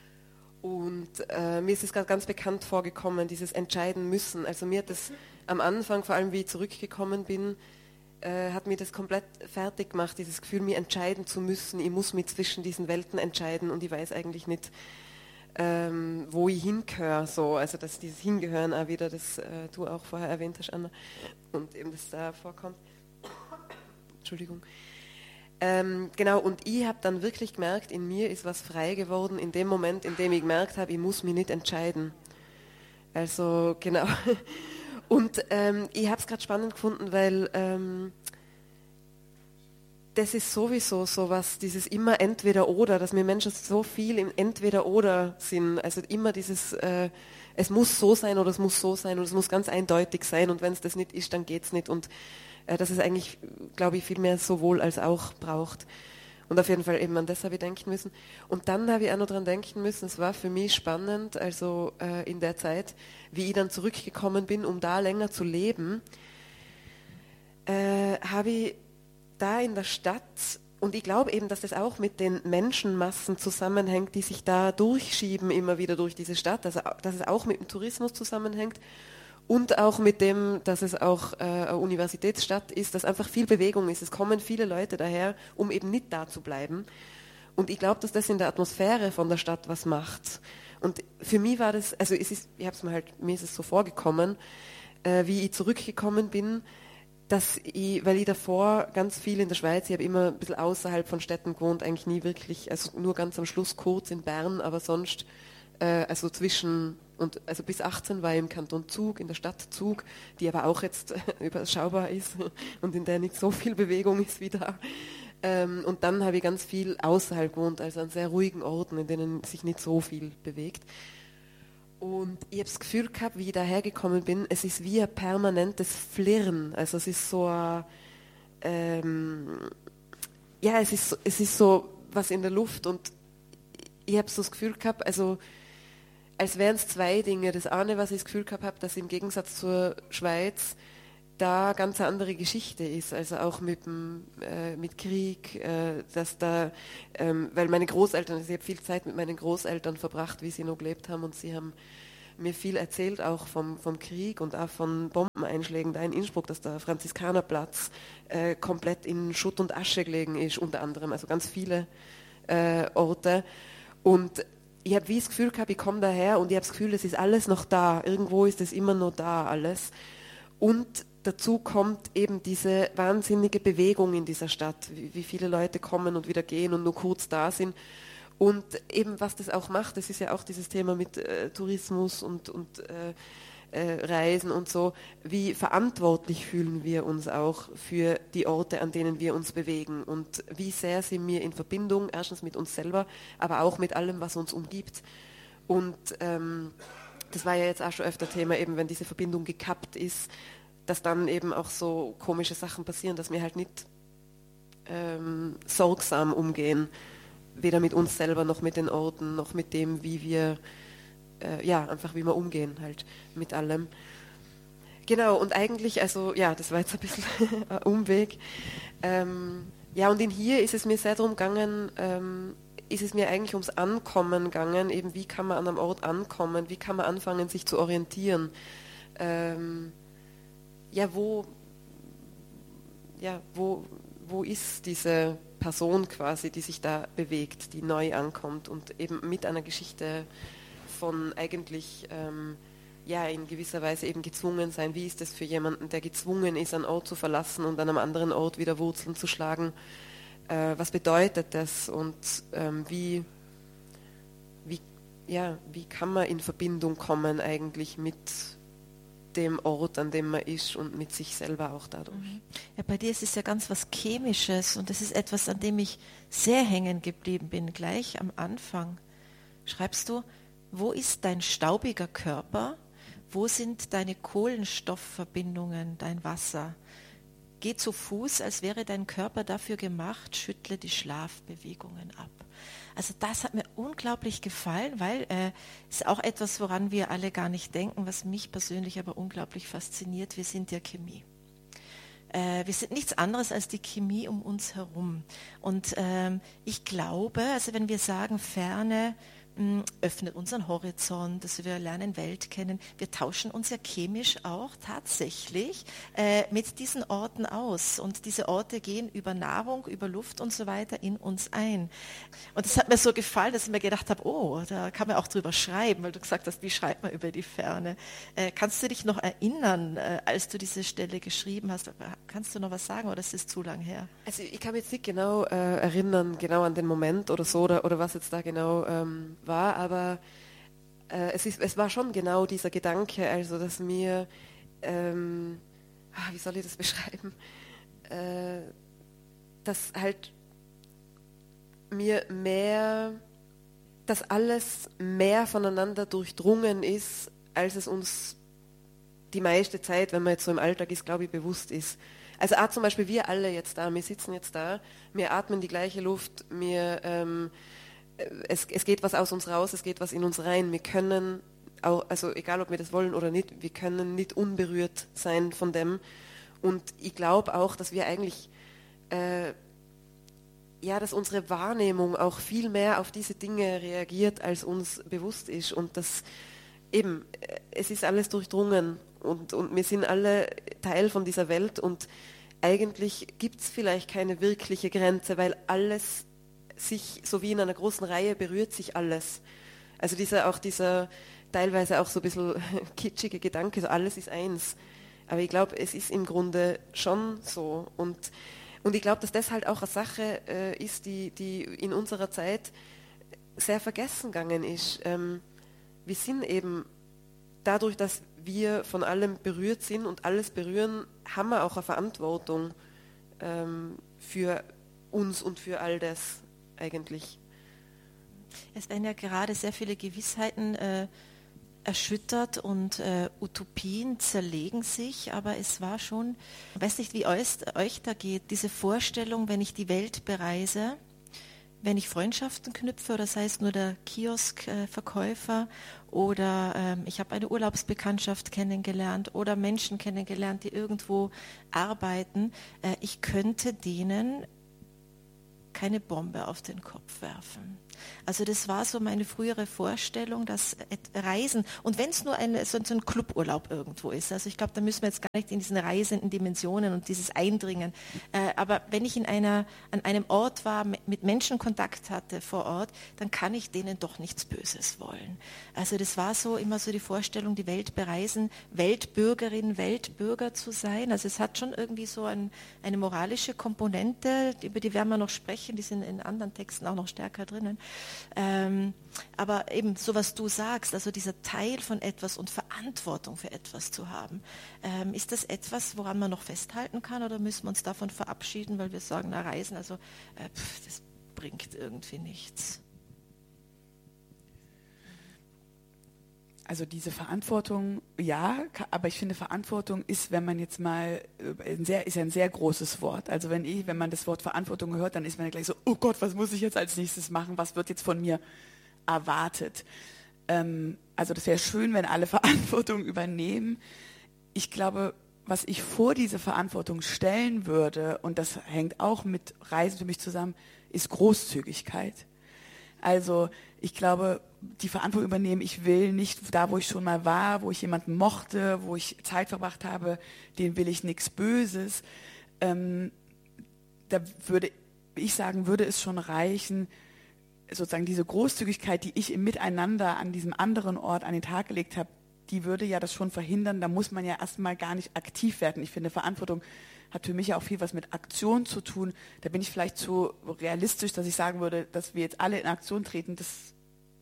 Und äh, mir ist es gerade ganz bekannt vorgekommen, dieses Entscheiden müssen. Also mir hat es am Anfang, vor allem wie ich zurückgekommen bin, Äh, hat mir das komplett fertig gemacht, dieses Gefühl, mir entscheiden zu müssen. Ich muss mich zwischen diesen Welten entscheiden und ich weiß eigentlich nicht, ähm, wo ich hingehöre. So. Also dass dieses Hingehören auch wieder, das äh, du auch vorher erwähnt hast, Anna, und eben das da vorkommt. Entschuldigung. Ähm, genau, und ich habe dann wirklich gemerkt, in mir ist was frei geworden, in dem Moment, in dem ich gemerkt habe, ich muss mich nicht entscheiden. Also genau. Und ähm, ich habe es gerade spannend gefunden, weil ähm, das ist sowieso so was, dieses immer Entweder-Oder, dass wir Menschen so viel im Entweder-Oder sind. Also immer dieses, äh, es muss so sein oder es muss so sein oder es muss ganz eindeutig sein und wenn es das nicht ist, dann geht es nicht. Und äh, dass es eigentlich, glaube ich, viel mehr sowohl als auch braucht. Und auf jeden Fall eben an das habe ich denken müssen. Und dann habe ich auch noch dran denken müssen, es war für mich spannend, also äh, in der Zeit, wie ich dann zurückgekommen bin, um da länger zu leben, äh, habe ich da in der Stadt, und ich glaube eben, dass das auch mit den Menschenmassen zusammenhängt, die sich da durchschieben immer wieder durch diese Stadt, also dass es auch mit dem Tourismus zusammenhängt und auch mit dem, dass es auch äh, eine Universitätsstadt ist, dass einfach viel Bewegung ist. Es kommen viele Leute daher, um eben nicht da zu bleiben. Und ich glaube, dass das in der Atmosphäre von der Stadt was macht. Und für mich war das, also es ist, ich habe es mir halt, mir ist es so vorgekommen, äh, wie ich zurückgekommen bin, dass ich, weil ich davor ganz viel in der Schweiz, ich habe immer ein bisschen außerhalb von Städten gewohnt, eigentlich nie wirklich, also nur ganz am Schluss kurz in Bern, aber sonst, äh, also zwischen, und also bis achtzehn war ich im Kanton Zug, in der Stadt Zug, die aber auch jetzt überschaubar ist und in der nicht so viel Bewegung ist wie da. Ähm, und dann habe ich ganz viel außerhalb gewohnt, also an sehr ruhigen Orten, in denen sich nicht so viel bewegt. Und ich habe das Gefühl gehabt, wie ich dahergekommen bin, es ist wie ein permanentes Flirren. Also es ist so ein, ähm, ja, es ist, es ist so was in der Luft und ich habe so das Gefühl gehabt, also als wären es zwei Dinge. Das eine, was ich das Gefühl gehabt habe, dass im Gegensatz zur Schweiz da ganz eine andere Geschichte ist, also auch mit, dem, äh, mit Krieg, äh, dass da, ähm, weil meine Großeltern, also ich habe viel Zeit mit meinen Großeltern verbracht, wie sie noch gelebt haben und sie haben mir viel erzählt auch vom, vom Krieg und auch von Bombeneinschlägen da in Innsbruck, dass der Franziskanerplatz äh, komplett in Schutt und Asche gelegen ist, unter anderem, also ganz viele äh, Orte und ich habe wie das Gefühl gehabt, ich komme daher und ich habe das Gefühl, es ist alles noch da, irgendwo ist es immer noch da alles und dazu kommt eben diese wahnsinnige Bewegung in dieser Stadt, wie, wie viele Leute kommen und wieder gehen und nur kurz da sind. Und eben was das auch macht, das ist ja auch dieses Thema mit äh, Tourismus und, und äh, äh, Reisen und so, wie verantwortlich fühlen wir uns auch für die Orte, an denen wir uns bewegen und wie sehr sind wir in Verbindung, erstens mit uns selber, aber auch mit allem, was uns umgibt. Und ähm, das war ja jetzt auch schon öfter Thema, eben wenn diese Verbindung gekappt ist, dass dann eben auch so komische Sachen passieren, dass wir halt nicht ähm, sorgsam umgehen, weder mit uns selber noch mit den Orten, noch mit dem, wie wir, äh, ja, einfach wie wir umgehen halt mit allem. Genau, und eigentlich, also ja, das war jetzt ein bisschen ein Umweg. Ähm, ja, und in hier ist es mir sehr darum gegangen, ähm, ist es mir eigentlich ums Ankommen gegangen, eben wie kann man an einem Ort ankommen, wie kann man anfangen, sich zu orientieren. Ähm, ja, wo, ja, wo, wo ist diese Person quasi, die sich da bewegt, die neu ankommt und eben mit einer Geschichte von eigentlich, ähm, ja, in gewisser Weise eben gezwungen sein. Wie ist es für jemanden, der gezwungen ist, einen Ort zu verlassen und an einem anderen Ort wieder Wurzeln zu schlagen? Äh, was bedeutet das und ähm, wie, wie, ja, wie kann man in Verbindung kommen eigentlich mit dem Ort, an dem man ist und mit sich selber auch dadurch. Ja, bei dir ist es ja ganz was Chemisches und das ist etwas, an dem ich sehr hängen geblieben bin, gleich am Anfang. Schreibst du, wo ist dein staubiger Körper? Wo sind deine Kohlenstoffverbindungen, dein Wasser? Geh zu Fuß, als wäre dein Körper dafür gemacht, schüttle die Schlafbewegungen ab. Also das hat mir unglaublich gefallen, weil es äh, ist auch etwas, woran wir alle gar nicht denken, was mich persönlich aber unglaublich fasziniert. Wir sind ja Chemie. Äh, wir sind nichts anderes als die Chemie um uns herum. Und ähm, ich glaube, also wenn wir sagen Ferne, mh, öffnet unseren Horizont, dass wir lernen Welt kennen, wir tauschen uns ja chemisch auch tatsächlich äh, mit diesen Orten aus. Und diese Orte gehen über Nahrung, über Luft und so weiter in uns ein. Und das hat mir so gefallen, dass ich mir gedacht habe, oh, da kann man auch drüber schreiben, weil du gesagt hast, wie schreibt man über die Ferne. Äh, kannst du dich noch erinnern, äh, als du diese Stelle geschrieben hast? Kannst du noch was sagen oder ist es zu lang her? Also ich kann mich jetzt nicht genau äh, erinnern, genau an den Moment oder so, oder, oder was jetzt da genau ähm, war, aber äh, es, ist, es war schon genau dieser Gedanke, also dass mir, ähm, ah, wie soll ich das beschreiben, äh, dass halt mir mehr, dass alles mehr voneinander durchdrungen ist, als es uns die meiste Zeit, wenn man jetzt so im Alltag ist, glaube ich, bewusst ist. Also auch zum Beispiel wir alle jetzt da, wir sitzen jetzt da, wir atmen die gleiche Luft, wir, ähm, es, es geht was aus uns raus, es geht was in uns rein. Wir können, auch, also egal ob wir das wollen oder nicht, wir können nicht unberührt sein von dem. Und ich glaube auch, dass wir eigentlich, äh, ja, dass unsere Wahrnehmung auch viel mehr auf diese Dinge reagiert, als uns bewusst ist. Und das eben, es ist alles durchdrungen und, und wir sind alle Teil von dieser Welt und eigentlich gibt es vielleicht keine wirkliche Grenze, weil alles sich, so wie in einer großen Reihe, berührt sich alles. Also dieser, auch dieser teilweise auch so ein bisschen kitschige Gedanke, so alles ist eins. Aber ich glaube, es ist im Grunde schon so. Und, und ich glaube, dass das halt auch eine Sache äh, ist, die, die in unserer Zeit sehr vergessen gegangen ist. Ähm, wir sind eben dadurch, dass wir von allem berührt sind und alles berühren, haben wir auch eine Verantwortung ähm, für uns und für all das eigentlich. Es werden ja gerade sehr viele Gewissheiten äh, erschüttert und äh, Utopien zerlegen sich, aber es war schon, ich weiß nicht, wie euch, euch da geht, diese Vorstellung, wenn ich die Welt bereise, wenn ich Freundschaften knüpfe, oder sei es nur der Kioskverkäufer äh, oder ähm, ich habe eine Urlaubsbekanntschaft kennengelernt oder Menschen kennengelernt, die irgendwo arbeiten, äh, ich könnte denen keine Bombe auf den Kopf werfen. Also das war so meine frühere Vorstellung, dass Reisen, und wenn es nur eine, so ein Cluburlaub irgendwo ist, also ich glaube, da müssen wir jetzt gar nicht in diesen reisenden Dimensionen und dieses Eindringen, äh, aber wenn ich in einer, an einem Ort war, mit Menschen Kontakt hatte vor Ort, dann kann ich denen doch nichts Böses wollen. Also das war so immer so die Vorstellung, die Welt bereisen, Weltbürgerin, Weltbürger zu sein. Also es hat schon irgendwie so ein, eine moralische Komponente, über die werden wir noch sprechen, die sind in anderen Texten auch noch stärker drinnen. Ähm, aber eben so, was du sagst, also dieser Teil von etwas und Verantwortung für etwas zu haben, ähm, ist das etwas, woran man noch festhalten kann, oder müssen wir uns davon verabschieden, weil wir sagen, na Reisen, also äh, pff, das bringt irgendwie nichts. Also diese Verantwortung, ja, aber ich finde, Verantwortung ist, wenn man jetzt mal, ein sehr, ist ein sehr großes Wort. Also wenn ich, wenn man das Wort Verantwortung hört, dann ist man ja gleich so, oh Gott, was muss ich jetzt als nächstes machen? Was wird jetzt von mir erwartet? Ähm, also das wäre schön, wenn alle Verantwortung übernehmen. Ich glaube, was ich vor diese Verantwortung stellen würde, und das hängt auch mit Reisen für mich zusammen, ist Großzügigkeit. Also ich glaube, die Verantwortung übernehmen, ich will nicht da, wo ich schon mal war, wo ich jemanden mochte, wo ich Zeit verbracht habe, den will ich nichts Böses. Ähm, da würde ich sagen, würde es schon reichen, sozusagen diese Großzügigkeit, die ich im Miteinander an diesem anderen Ort an den Tag gelegt habe, die würde ja das schon verhindern. Da muss man ja erstmal gar nicht aktiv werden. Ich finde, Verantwortung hat für mich ja auch viel was mit Aktion zu tun. Da bin ich vielleicht zu realistisch, dass ich sagen würde, dass wir jetzt alle in Aktion treten. Das,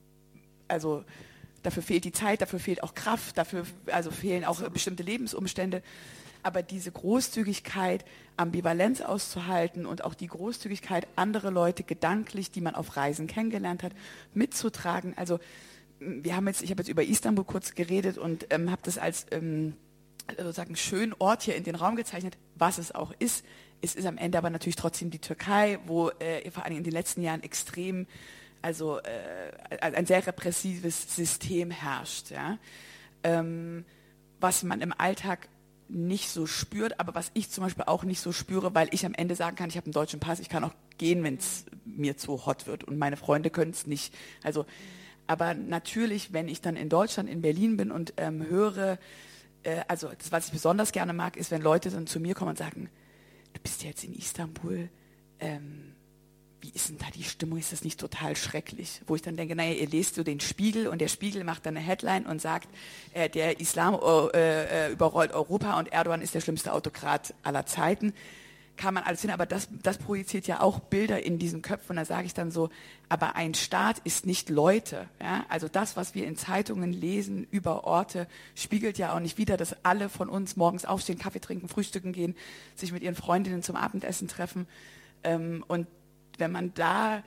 also dafür fehlt die Zeit, dafür fehlt auch Kraft, dafür also fehlen auch bestimmte Lebensumstände. Aber diese Großzügigkeit, Ambivalenz auszuhalten und auch die Großzügigkeit, andere Leute gedanklich, die man auf Reisen kennengelernt hat, mitzutragen. Also wir haben jetzt, ich habe jetzt über Istanbul kurz geredet und ähm, habe das als ähm, sozusagen schönen Ort hier in den Raum gezeichnet, was es auch ist. Es ist am Ende aber natürlich trotzdem die Türkei, wo äh, vor allem in den letzten Jahren extrem, also äh, ein sehr repressives System herrscht. Ja? Ähm, was man im Alltag nicht so spürt, aber was ich zum Beispiel auch nicht so spüre, weil ich am Ende sagen kann, ich habe einen deutschen Pass, ich kann auch gehen, wenn es mir zu hot wird und meine Freunde können es nicht. Also, aber natürlich, wenn ich dann in Deutschland, in Berlin bin und ähm, höre, also das, was ich besonders gerne mag, ist, wenn Leute dann zu mir kommen und sagen, du bist jetzt in Istanbul, ähm, wie ist denn da die Stimmung, ist das nicht total schrecklich? Wo ich dann denke, naja, ihr lest so den Spiegel und der Spiegel macht dann eine Headline und sagt, äh, der Islam äh, überrollt Europa und Erdogan ist der schlimmste Autokrat aller Zeiten. Kann man alles hin, aber das, das projiziert ja auch Bilder in diesen Köpfen. Und da sage ich dann so, aber ein Staat ist nicht Leute. Ja? Also das, was wir in Zeitungen lesen über Orte, spiegelt ja auch nicht wider, dass alle von uns morgens aufstehen, Kaffee trinken, frühstücken gehen, sich mit ihren Freundinnen zum Abendessen treffen. Ähm, und wenn man da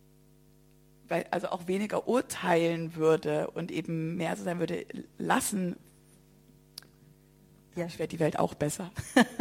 also auch weniger urteilen würde und eben mehr so sein würde, lassen, ja, wäre die Welt auch besser.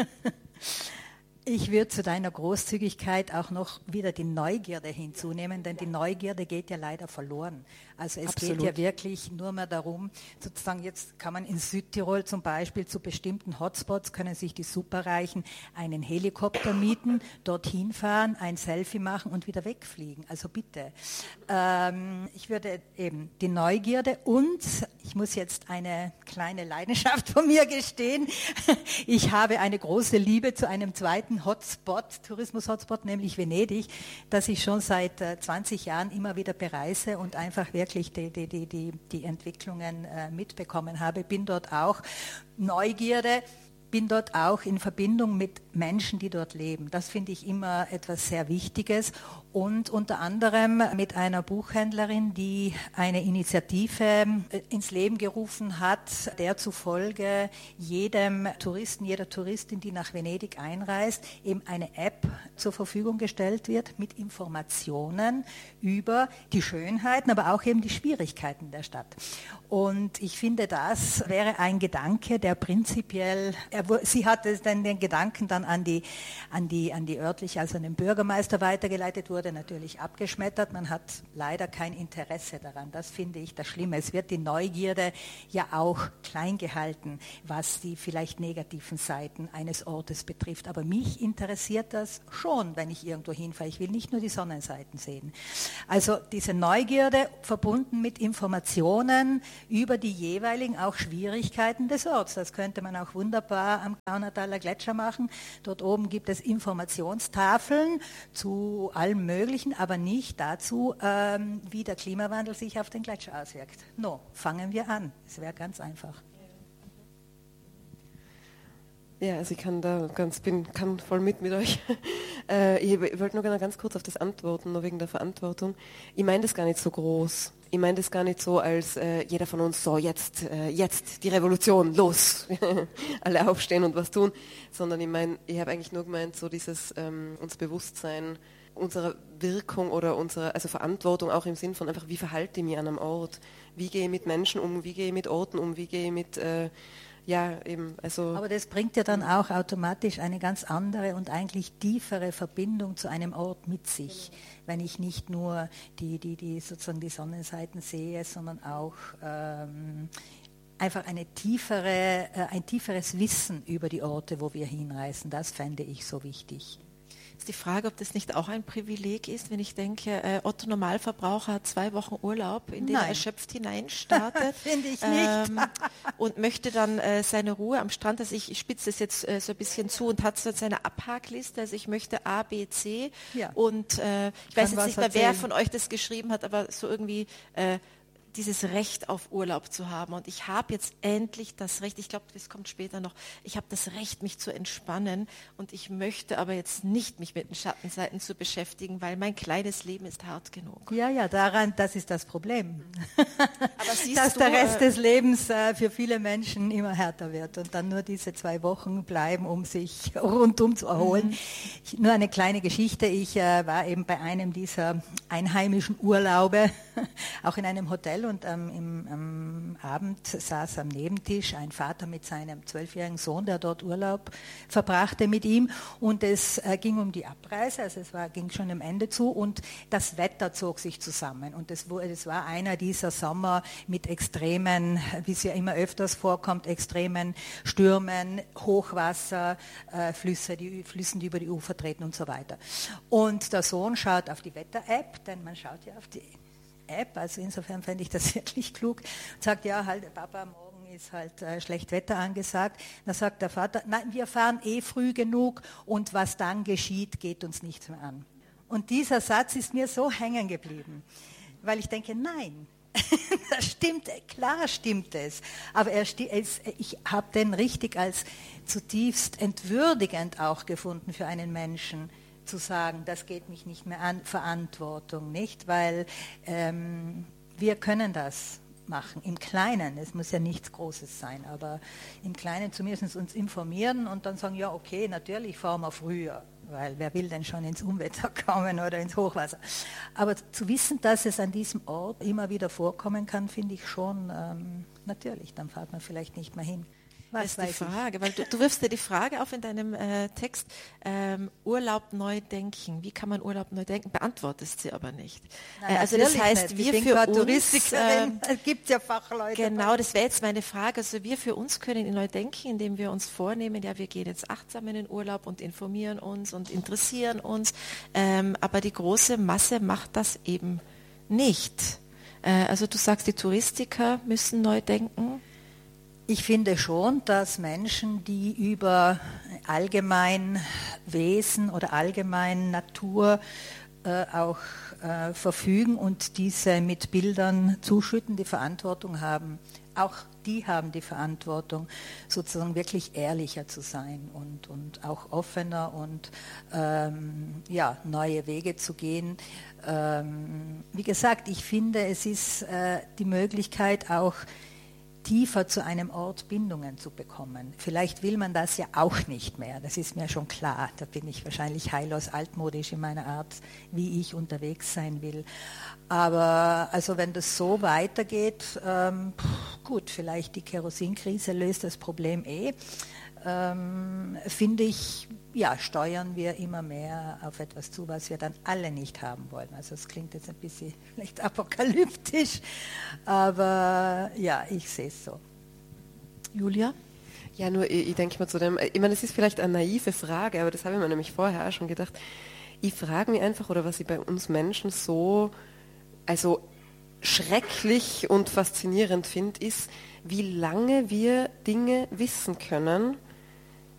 Ich würde zu deiner Großzügigkeit auch noch wieder die Neugierde hinzunehmen, denn die Neugierde geht ja leider verloren. Also es Absolut. Geht ja wirklich nur mehr darum, sozusagen jetzt kann man in Südtirol zum Beispiel zu bestimmten Hotspots, können sich die Superreichen einen Helikopter mieten, dorthin fahren, ein Selfie machen und wieder wegfliegen. Also bitte. Ähm, ich würde eben die Neugierde und ich muss jetzt eine kleine Leidenschaft von mir gestehen. Ich habe eine große Liebe zu einem zweiten Hotspot, Tourismus-Hotspot, nämlich Venedig, das ich schon seit äh, zwanzig Jahren immer wieder bereise und einfach wirklich die, die, die, die, die Entwicklungen äh, mitbekommen habe. Bin dort auch Neugierde. bin dort auch in Verbindung mit Menschen, die dort leben. Das finde ich immer etwas sehr Wichtiges. Und unter anderem mit einer Buchhändlerin, die eine Initiative ins Leben gerufen hat, der zufolge jedem Touristen, jeder Touristin, die nach Venedig einreist, eben eine App zur Verfügung gestellt wird mit Informationen über die Schönheiten, aber auch eben die Schwierigkeiten der Stadt. Und ich finde, das wäre ein Gedanke, der prinzipiell, er, sie hat dann den Gedanken dann an die, an die, an die örtliche, also an den Bürgermeister weitergeleitet, wurde natürlich abgeschmettert. Man hat leider kein Interesse daran. Das finde ich das Schlimme. Es wird die Neugierde ja auch klein gehalten, was die vielleicht negativen Seiten eines Ortes betrifft. Aber mich interessiert das schon, wenn ich irgendwo hinfahre. Ich will nicht nur die Sonnenseiten sehen. Also diese Neugierde verbunden mit Informationen über die jeweiligen auch Schwierigkeiten des Orts. Das könnte man auch wunderbar am Kaunertaler Gletscher machen. Dort oben gibt es Informationstafeln zu allem Möglichen, aber nicht dazu, ähm, wie der Klimawandel sich auf den Gletscher auswirkt. No, fangen wir an. Es wäre ganz einfach. Ja, also ich kann da ganz, bin, kann voll mit mit euch. äh, ich, ich wollte nur ganz kurz auf das antworten, nur wegen der Verantwortung. Ich meine das gar nicht so groß. Ich meine das gar nicht so, als äh, jeder von uns so, jetzt, äh, jetzt die Revolution, los, alle aufstehen und was tun, sondern ich meine, ich habe eigentlich nur gemeint, so dieses ähm, uns Bewusstsein unserer Wirkung oder unserer, also Verantwortung auch im Sinn von einfach, wie verhalte ich mich an einem Ort, wie gehe ich mit Menschen um, wie gehe ich mit Orten um, wie gehe ich mit, äh, ja, eben, also. Aber das bringt ja dann auch automatisch eine ganz andere und eigentlich tiefere Verbindung zu einem Ort mit sich, wenn ich nicht nur die, die, die sozusagen die Sonnenseiten sehe, sondern auch ähm, einfach eine tiefere, äh, ein tieferes Wissen über die Orte, wo wir hinreisen. Das fände ich so wichtig. Ist die Frage, ob das nicht auch ein Privileg ist, wenn ich denke, äh, Otto Normalverbraucher hat zwei Wochen Urlaub, in den Nein. er erschöpft hineinstartet. Finde ich nicht. Ähm, und möchte dann äh, seine Ruhe am Strand, also ich, ich spitze das jetzt äh, so ein bisschen zu und hat so seine Abhakliste, also ich möchte A, B, C Ja. und äh, ich Kann weiß jetzt was nicht mehr, wer erzählen. von euch das geschrieben hat, aber so irgendwie äh, dieses Recht auf Urlaub zu haben. Und ich habe jetzt endlich das Recht, ich glaube, das kommt später noch, ich habe das Recht, mich zu entspannen und ich möchte aber jetzt nicht mich mit den Schattenseiten zu beschäftigen, weil mein kleines Leben ist hart genug. Ja, ja, daran, das ist das Problem. Aber siehst Dass du, der Rest äh, des Lebens äh, für viele Menschen immer härter wird und dann nur diese zwei Wochen bleiben, um sich rundum zu erholen. Mhm. Ich, nur eine kleine Geschichte. Ich äh, war eben bei einem dieser einheimischen Urlaube, auch in einem Hotel, und ähm, im, am Abend saß am Nebentisch ein Vater mit seinem zwölfjährigen Sohn, der dort Urlaub verbrachte mit ihm, und es äh, ging um die Abreise, also es war, ging schon am Ende zu, und das Wetter zog sich zusammen, und es, es war einer dieser Sommer mit extremen, wie es ja immer öfters vorkommt, extremen Stürmen, Hochwasser, äh, Flüsse, die Flüssen, die über die Ufer treten und so weiter. Und der Sohn schaut auf die Wetter-App, denn man schaut ja auf die App, also insofern fände ich das wirklich klug, und sagt, ja, halt, Papa, morgen ist halt äh, schlecht Wetter angesagt. Dann sagt der Vater, nein, wir fahren eh früh genug und was dann geschieht, geht uns nichts mehr an. Und dieser Satz ist mir so hängen geblieben, weil ich denke, nein, das stimmt, klar stimmt es, aber er sti- es, ich habe den richtig als zutiefst entwürdigend auch gefunden für einen Menschen, zu sagen, das geht mich nicht mehr an, Verantwortung, nicht? Weil ähm, wir können das machen, im Kleinen, es muss ja nichts Großes sein, aber im Kleinen zumindest uns informieren und dann sagen, ja okay, natürlich fahren wir früher, weil wer will denn schon ins Unwetter kommen oder ins Hochwasser. Aber zu wissen, dass es an diesem Ort immer wieder vorkommen kann, finde ich schon ähm, natürlich, dann fährt man vielleicht nicht mehr hin. Was das ist die Frage, weil du, du wirfst dir die Frage auf in deinem äh, Text, ähm, Urlaub neu denken. Wie kann man Urlaub neu denken? Beantwortest sie aber nicht. Nein, äh, also das heißt, nicht. wir für uns, äh, es gibt ja Fachleute. Genau, das wäre jetzt meine Frage. Also wir für uns können in neu denken, indem wir uns vornehmen, ja, wir gehen jetzt achtsam in den Urlaub und informieren uns und interessieren uns. Ähm, aber die große Masse macht das eben nicht. Äh, also du sagst, die Touristiker müssen neu denken. Ich finde schon, dass Menschen, die über allgemein Wesen oder allgemein Natur äh, auch äh, verfügen und diese mit Bildern zuschütten, die Verantwortung haben, auch die haben die Verantwortung, sozusagen wirklich ehrlicher zu sein und, und auch offener und ähm, ja, neue Wege zu gehen. Ähm, wie gesagt, ich finde, es ist äh, die Möglichkeit auch tiefer zu einem Ort Bindungen zu bekommen. Vielleicht will man das ja auch nicht mehr, das ist mir schon klar. Da bin ich wahrscheinlich heillos altmodisch in meiner Art, wie ich unterwegs sein will. Aber also wenn das so weitergeht, ähm, gut, vielleicht die Kerosinkrise löst das Problem eh. Ähm, finde ich, ja, steuern wir immer mehr auf etwas zu, was wir dann alle nicht haben wollen. Also es klingt jetzt ein bisschen vielleicht apokalyptisch, aber ja, ich sehe es so. Julia? Ja, nur ich, ich denke mal zu dem, ich meine, es ist vielleicht eine naive Frage, aber das habe ich mir nämlich vorher auch schon gedacht. Ich frage mich einfach, oder was ich bei uns Menschen so, also schrecklich und faszinierend finde, ist, wie lange wir Dinge wissen können,